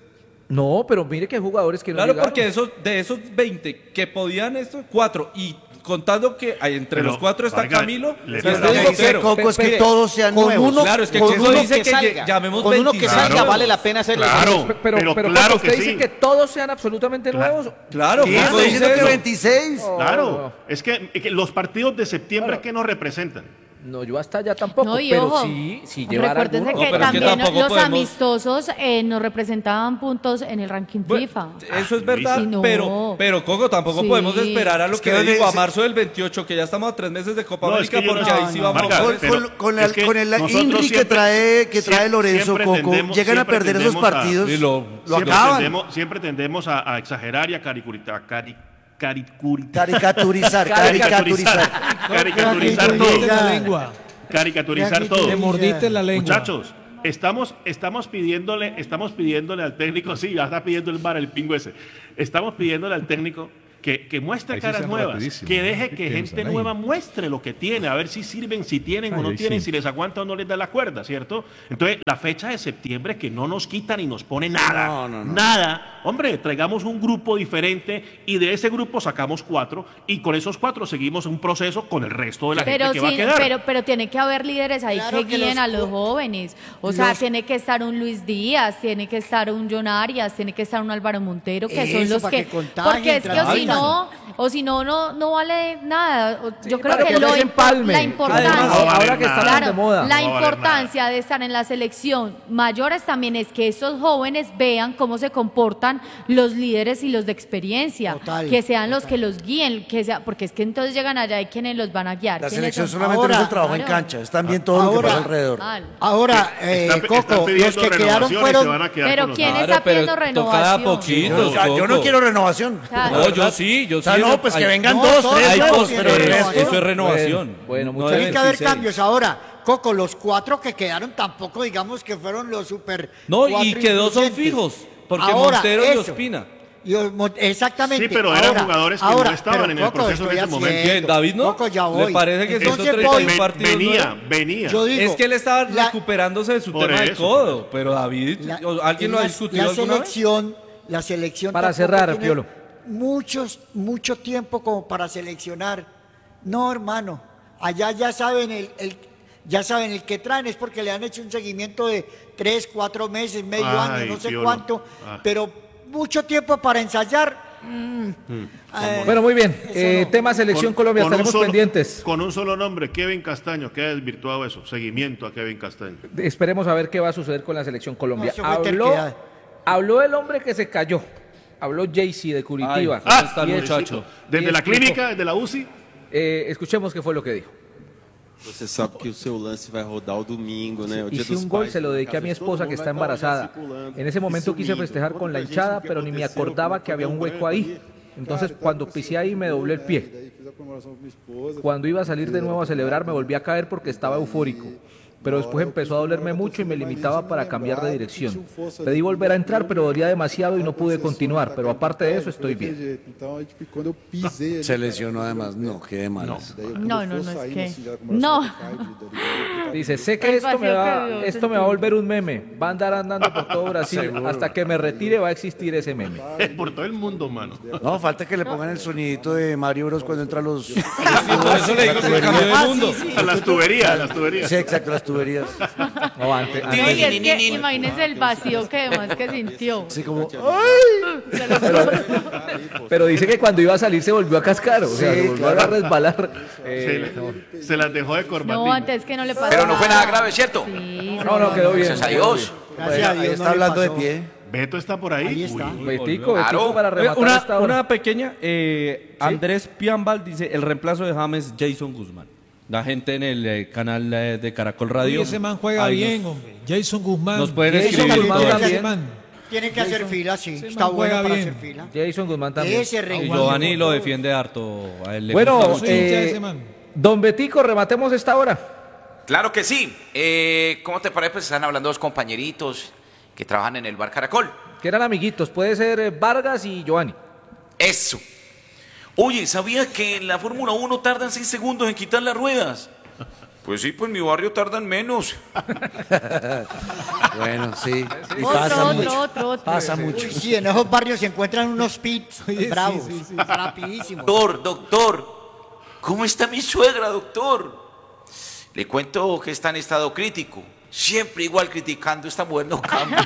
No, pero mire que hay jugadores que no Claro, llegaron. porque esos, de esos veinte que podían esto, cuatro, y contando que hay entre Pero, los cuatro está oiga, Camilo, le- pues Lo te que digo, dice pero- Coco es que mire, todos sean con nuevos. uno- claro, es que con Coco uno dice que, salga, llamemos con uno que veinticinco. salga vale la pena hacer el Claro. esfuerzo. Pero, Pero pero claro Coco, usted que dice sí. que todos sean absolutamente nuevos. Claro, Sí, Coco está dice diciendo que eso. veintiséis. Claro, es que, que los partidos de septiembre que nos representan. No, yo hasta allá tampoco, No, y pero ojo, sí, sí llevar recuérdense algunos. que No, pero es que también tampoco los podemos- amistosos eh, nos representaban puntos en el ranking Bueno, FIFA. Eso es verdad, Sí, no. pero, pero Coco, tampoco Sí. podemos esperar a lo Es que, que le digo, a donde- marzo del veintiocho, que ya estamos a tres meses de Copa No, es América, que yo porque no- ahí sí no, vamos Marca, a Con, ver. pero con- con la- es que con el nosotros INRI que siempre- trae, que trae siempre- Lorenzo siempre Coco, tendemos- llegan a siempre perder esos tendemos a- partidos, y lo- lo siempre acaban. Tendemos, siempre tendemos a, a exagerar y a caricuritar. Cari, caricuri- Caricaturizar, caricaturizar. caricaturizar. Caricaturizar Te mordiste la todo. lengua. Caricaturizar Te todo. Te mordiste la lengua. Muchachos, estamos, estamos pidiéndole, estamos pidiéndole al técnico, sí, ya está pidiendo el bar el pingo ese. Estamos pidiéndole al técnico que, que muestre Ahí sí caras sean nuevas, rapidísimos, que ¿no? deje Qué que gente piensan ahí. nueva muestre lo que tiene, a ver si sirven, si tienen o Ay, no ahí tienen, sí. si les aguanta o no les da la cuerda, ¿cierto? Entonces, la fecha de septiembre que no nos quita ni nos pone nada, No, no, no. nada. Hombre, traigamos un grupo diferente y de ese grupo sacamos cuatro y con esos cuatro seguimos un proceso con el resto de la Pero gente que va a sí, quedar. pero, pero tiene que haber líderes ahí Claro que que guíen los a los co- jóvenes. O sea, los- tiene que estar un Luis Díaz, tiene que estar un John Arias, tiene que estar un Álvaro Montero, que son Eso, los para que, que contagien, porque es que o si transmitan. no, o si no, no, no vale nada. O- Yo creo para que, que lo no se impo- empalme. la importancia, Además, no va a ahora valer que están nada. tan de moda. la No va a valer importancia de estar en la selección mayores también es que esos jóvenes vean cómo se comportan los líderes y los de experiencia, Total, que sean los que los guíen, que sea, porque es que entonces llegan allá y quienes los van a guiar. La ¿Quiénes selección son? solamente no es Ahora, el trabajo en claro. cancha, es también todo lo que Ahora, pasa alrededor. Mal. Ahora, eh, Están- están Coco, los pidiendo que quedaron renovación y se fueron... van a quedar Pero con los ¿quién datos. está pidiendo toca renovación? poquito. Yo, o sea, yo no Coco. quiero renovación. Claro. No, yo sí, yo O sea, sí. no, pues que Hay- vengan no, dos, todos tres hay no, nuevos, cosas, pero el eh, resto... eso es renovación. Bueno, bueno, No muchachos. de Tiene que haber veintiséis. cambios. Ahora, Coco, los cuatro que quedaron tampoco digamos que fueron los super. No, y cuatro que dos son influyentes. fijos, porque Ahora, Montero y eso. Ospina. Y os- mo- exactamente. Sí, pero eran Ahora, jugadores que ahora, no estaban pero, en el Coco, proceso en estoy ese momento. haciendo. ¿Quién, David no? Coco, ya ¿Le voy. parece que Entonces esos treinta y un voy- partidos no venía, eran? venía. Yo digo, Es que él estaba la- recuperándose de su Por tema de eso, codo, pero David, La- ¿o ¿alguien lo ha la- discutido la alguna vez? selección, La selección Para tampoco cerrar, tiene Piolo. Muchos, mucho tiempo como para seleccionar. No, hermano. Allá ya saben el, el- ya saben el que traen es porque le han hecho un seguimiento de tres, cuatro meses, medio Ay, año, no sé Piolo. cuánto. Ah. Pero mucho tiempo para ensayar. mm, eh, Bueno, muy bien. Eso Eh, no. tema selección Colombia, un estaremos solo- pendientes. Con un solo nombre, Kevin Castaño, queda desvirtuado eso. Seguimiento a Kevin Castaño. Esperemos a ver qué va a suceder con la selección Colombia. No, eso fue habló, terquedad. habló el hombre que se cayó. Habló Jaycee de Curitiba. Ay, ¿cómo está el Y muchacho? Desde y la explicó. clínica, desde la U C I. Eh, escuchemos qué fue lo que dijo. Você sabe que o seu lance vai rodar o domingo, né? O dia Hice dos un gol, pais, se lo na dediqué a mi casa de todo esposa mundo, que vai está estar lá embarazada. circulando En ese e momento quise sumindo. festejar con la Quanta gente, hinchada, o que pero ni me aconteceu, acordaba como que había un foi hueco ahí. branco ali. Entonces, Cara, cuando aconteceu pisé ahí, me doblé el pie. daí fiz a comemoração com minha esposa. Cuando iba a salir de nuevo a celebrar, me volví a caer porque estaba eufórico. Pero después empezó a dolerme mucho y me limitaba para cambiar de dirección. Pedí volver a entrar, pero dolía demasiado y no pude continuar. Pero aparte de eso, estoy bien. Então, aí, tipo, quando eu pisei ali, Se lesionó además, no, qué de mal. daí eu, quando No, eu no, for no, es saindo, que- assim, da comemoração no. com o pai, de- dali, Dice, sé que El esto me, vacío va, que vio, esto me va a volver un meme. Va a andar andando por todo Brasil. Seguro. Hasta que me retire va a existir ese meme. Por todo el mundo, mano. No, falta que le pongan el sonidito de Mario Bros cuando entra los... Sí, por eso le digo que cambió de mundo. A las tuberías, a las tuberías. Sí, exacto, las tuberías. No, antes, No, antes- y es que imagínese el vacío que además que sintió. Así como... Se lo juro. pero dice que cuando iba a salir se volvió a cascar. O sea, Sí, se volvió claro. a resbalar. Se, Eh, le- se las dejó de corbatín. No, antes que no le pasó Pero no fue nada grave, ¿cierto? Sí, no, no, quedó bien. Gracias a Dios. Gracias a Ahí Dios está no le hablando de pasó. pie. Beto está por ahí. Ahí está. Uy. Betico, Claro. Betico para Oye, rematar Una, esta hora. una pequeña, eh, Andrés Piambal dice, el reemplazo de James, Jason Guzmán. La gente en el eh, canal eh, de Caracol Uy, Radio. ese man juega ahí bien, nos- hombre. Jason Guzmán. nos pueden Jason escribir Guzmán todo. también. Ese man. Tiene que hacer fila, sí. Ese Está man bueno juega para bien. hacer fila. Jason Guzmán también. Ese Y reencuentro. Giovanni lo defiende harto. A él le Bueno, gusta Yo mucho. soy hincha de eh, ese man. don Betico, rematemos esta hora. Claro que sí. Eh, ¿Cómo te parece? Pues están hablando dos compañeritos que trabajan en el bar Caracol. Que eran amiguitos. Puede ser eh, Vargas y Giovanni. Eso. Oye, ¿sabías que en la Fórmula uno tardan seis segundos en quitar las ruedas? Pues sí, pues mi barrio tardan menos. Bueno, sí. Y Otro, pasa otro, mucho. otro, otro. Pasa mucho. Uy, sí, en esos barrios se encuentran unos pits Sí, sí, bravos, sí, sí. rapidísimos. Doctor, doctor, ¿cómo está mi suegra, doctor? Le cuento que está en estado crítico. Siempre igual criticando, esta mujer no cambia.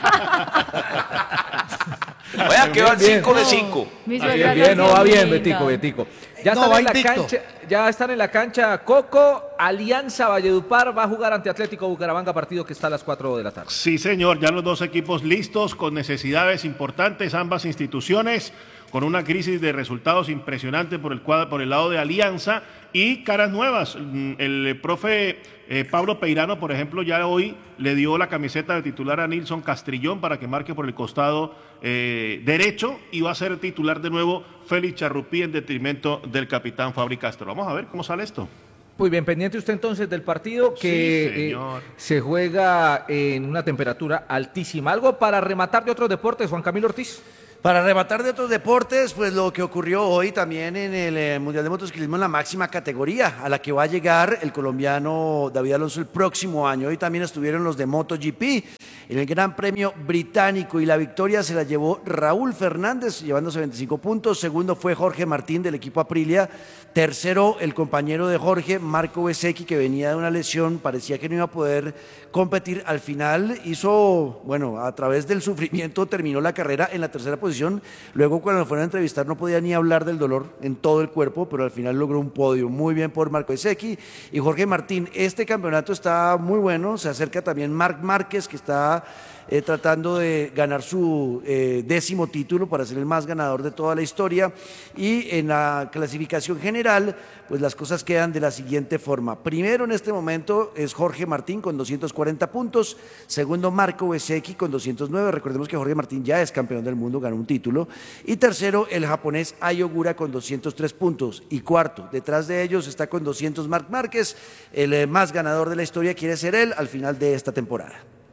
Vaya que van Bien, cinco de No, cinco. mi Bien, suegra bien, es no va bien, linda. Betico, Betico. Ya No, están va en la invicto. cancha, ya están en la cancha Coco, Alianza Valledupar va a jugar ante Atlético Bucaramanga, partido que está a las cuatro de la tarde. Sí, señor, ya los dos equipos listos con necesidades importantes, ambas instituciones, con una crisis de resultados impresionante por el, cuadro, por el lado de Alianza y caras nuevas. El profe eh, Pablo Peirano, por ejemplo, ya hoy le dio la camiseta de titular a Nilson Castrillón para que marque por el costado eh, derecho y va a ser titular de nuevo Félix Charrupí en detrimento del capitán Fabri Castro. Vamos a ver cómo sale esto. Muy bien, pendiente usted entonces del partido que Sí, señor. eh, se juega en una temperatura altísima. ¿Algo para rematar de otros deportes, Juan Camilo Ortiz? Para rematar de otros deportes, pues lo que ocurrió hoy también en el eh, Mundial de Motociclismo en la máxima categoría, a la que va a llegar el colombiano David Alonso el próximo año. Hoy también estuvieron los de MotoGP en el Gran Premio Británico y la victoria se la llevó Raúl Fernández, llevándose veinticinco puntos. Segundo fue Jorge Martín del equipo Aprilia. Tercero, el compañero de Jorge, Marco Bezzecchi, que venía de una lesión, parecía que no iba a poder competir. Al final hizo, bueno, a través del sufrimiento terminó la carrera en la tercera posición. Luego cuando lo fueron a entrevistar no podía ni hablar del dolor en todo el cuerpo, pero al final logró un podio. Muy bien por Marco Bezzecchi y Jorge Martín. Este campeonato está muy bueno, se acerca también Marc Márquez, que está Eh, tratando de ganar su eh, décimo título para ser el más ganador de toda la historia. Y en la clasificación general, pues las cosas quedan de la siguiente forma. Primero en este momento es Jorge Martín con doscientos cuarenta puntos, segundo Marco Bezzecchi con doscientos nueve, recordemos que Jorge Martín ya es campeón del mundo, ganó un título, y tercero el japonés Ai Ogura con doscientos tres puntos, y cuarto, detrás de ellos está con doscientos Marc Márquez, el eh, más ganador de la historia quiere ser él al final de esta temporada.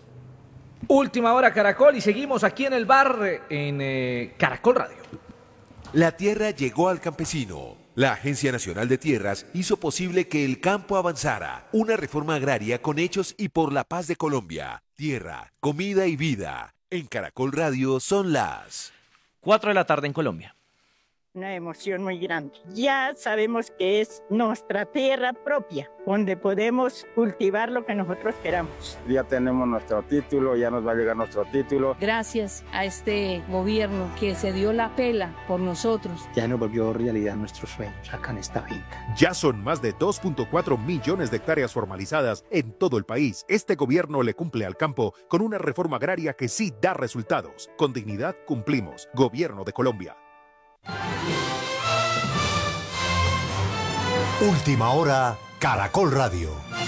Última hora Caracol y seguimos aquí en el bar en eh, Caracol Radio. La tierra llegó al campesino. La Agencia Nacional de Tierras hizo posible que el campo avanzara. Una reforma agraria con hechos y por la paz de Colombia. Tierra, comida y vida. En Caracol Radio son las cuatro de la tarde en Colombia. Una emoción muy grande. Ya sabemos que es nuestra tierra propia, donde podemos cultivar lo que nosotros queramos. Ya tenemos nuestro título, ya nos va a llegar nuestro título. Gracias a este gobierno que se dio la pela por nosotros. Ya nos volvió realidad nuestros sueños acá en esta finca. Ya son más de dos punto cuatro millones de hectáreas formalizadas en todo el país. Este gobierno le cumple al campo con una reforma agraria que sí da resultados. Con dignidad cumplimos. Gobierno de Colombia. Última hora, Caracol Radio.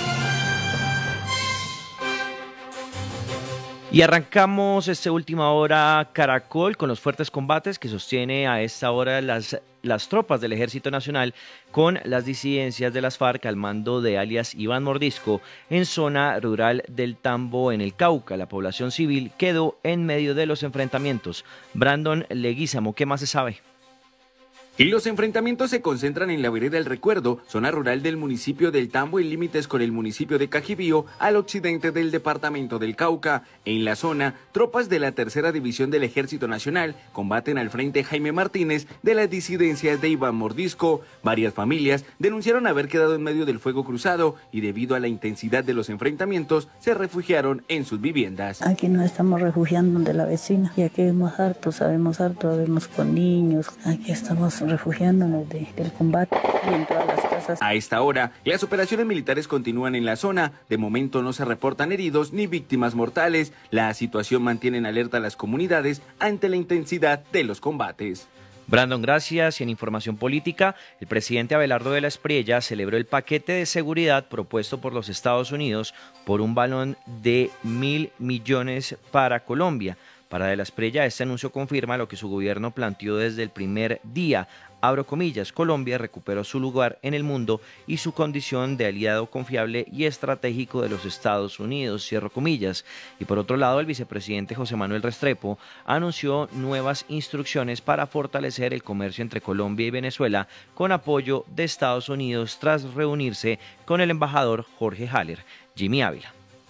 Y arrancamos esta última hora Caracol con los fuertes combates que sostiene a esta hora las, las tropas del Ejército Nacional con las disidencias de las FARC al mando de alias Iván Mordisco en zona rural del Tambo en el Cauca. La población civil quedó en medio de los enfrentamientos. Brandon Leguízamo, ¿qué más se sabe? Los enfrentamientos se concentran en la vereda El Recuerdo, zona rural del municipio del Tambo en límites con el municipio de Cajibío, al occidente del departamento del Cauca. En la zona, tropas de la tercera división del Ejército Nacional combaten al frente Jaime Martínez de las disidencias de Iván Mordisco. Varias familias denunciaron haber quedado en medio del fuego cruzado y debido a la intensidad de los enfrentamientos se refugiaron en sus viviendas. Aquí nos estamos refugiando de la vecina y aquí vemos harto, sabemos harto, vemos con niños, aquí estamos refugiándonos de, del combate y en todas las casas. A esta hora, las operaciones militares continúan en la zona. De momento no se reportan heridos ni víctimas mortales. La situación mantiene en alerta a las comunidades ante la intensidad de los combates. Brandon, gracias. Y en información política, el presidente Abelardo de la Espriella celebró el paquete de seguridad propuesto por los Estados Unidos por un balón de mil millones para Colombia. Para de la Espriella, este anuncio confirma lo que su gobierno planteó desde el primer día. Abro comillas, Colombia recuperó su lugar en el mundo y su condición de aliado confiable y estratégico de los Estados Unidos, cierro comillas. Y por otro lado, el vicepresidente José Manuel Restrepo anunció nuevas instrucciones para fortalecer el comercio entre Colombia y Venezuela con apoyo de Estados Unidos tras reunirse con el embajador Jorge Haller. Jimmy Ávila.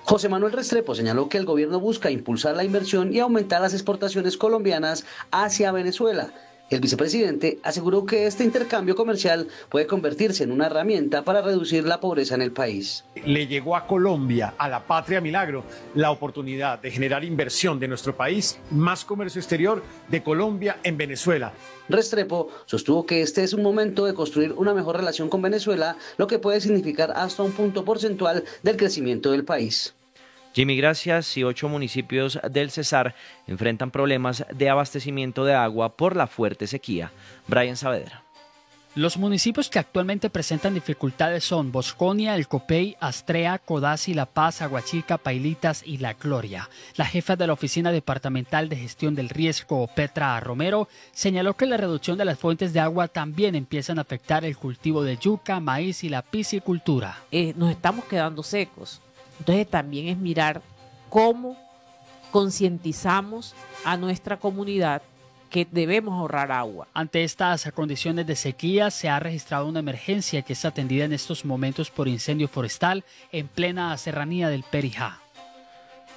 José Manuel Restrepo señaló que el gobierno busca impulsar la inversión y aumentar las exportaciones colombianas hacia Venezuela. El vicepresidente aseguró que este intercambio comercial puede convertirse en una herramienta para reducir la pobreza en el país. Le llegó a Colombia, a la patria milagro, la oportunidad de generar inversión de nuestro país, más comercio exterior de Colombia en Venezuela. Restrepo sostuvo que este es un momento de construir una mejor relación con Venezuela, lo que puede significar hasta un punto porcentual del crecimiento del país. Jimmy, gracias. Y ocho municipios del Cesar enfrentan problemas de abastecimiento de agua por la fuerte sequía. Brian Saavedra. Los municipios que actualmente presentan dificultades son Bosconia, El Copey, Astrea, Codazzi, La Paz, Aguachica, Pailitas y La Gloria. La jefa de la Oficina Departamental de Gestión del Riesgo, Petra Romero, señaló que la reducción de las fuentes de agua también empiezan a afectar el cultivo de yuca, maíz y la piscicultura. Eh, nos estamos quedando secos. Entonces también es mirar cómo concientizamos a nuestra comunidad que debemos ahorrar agua. Ante estas condiciones de sequía se ha registrado una emergencia que es atendida en estos momentos por incendio forestal en plena serranía del Perijá.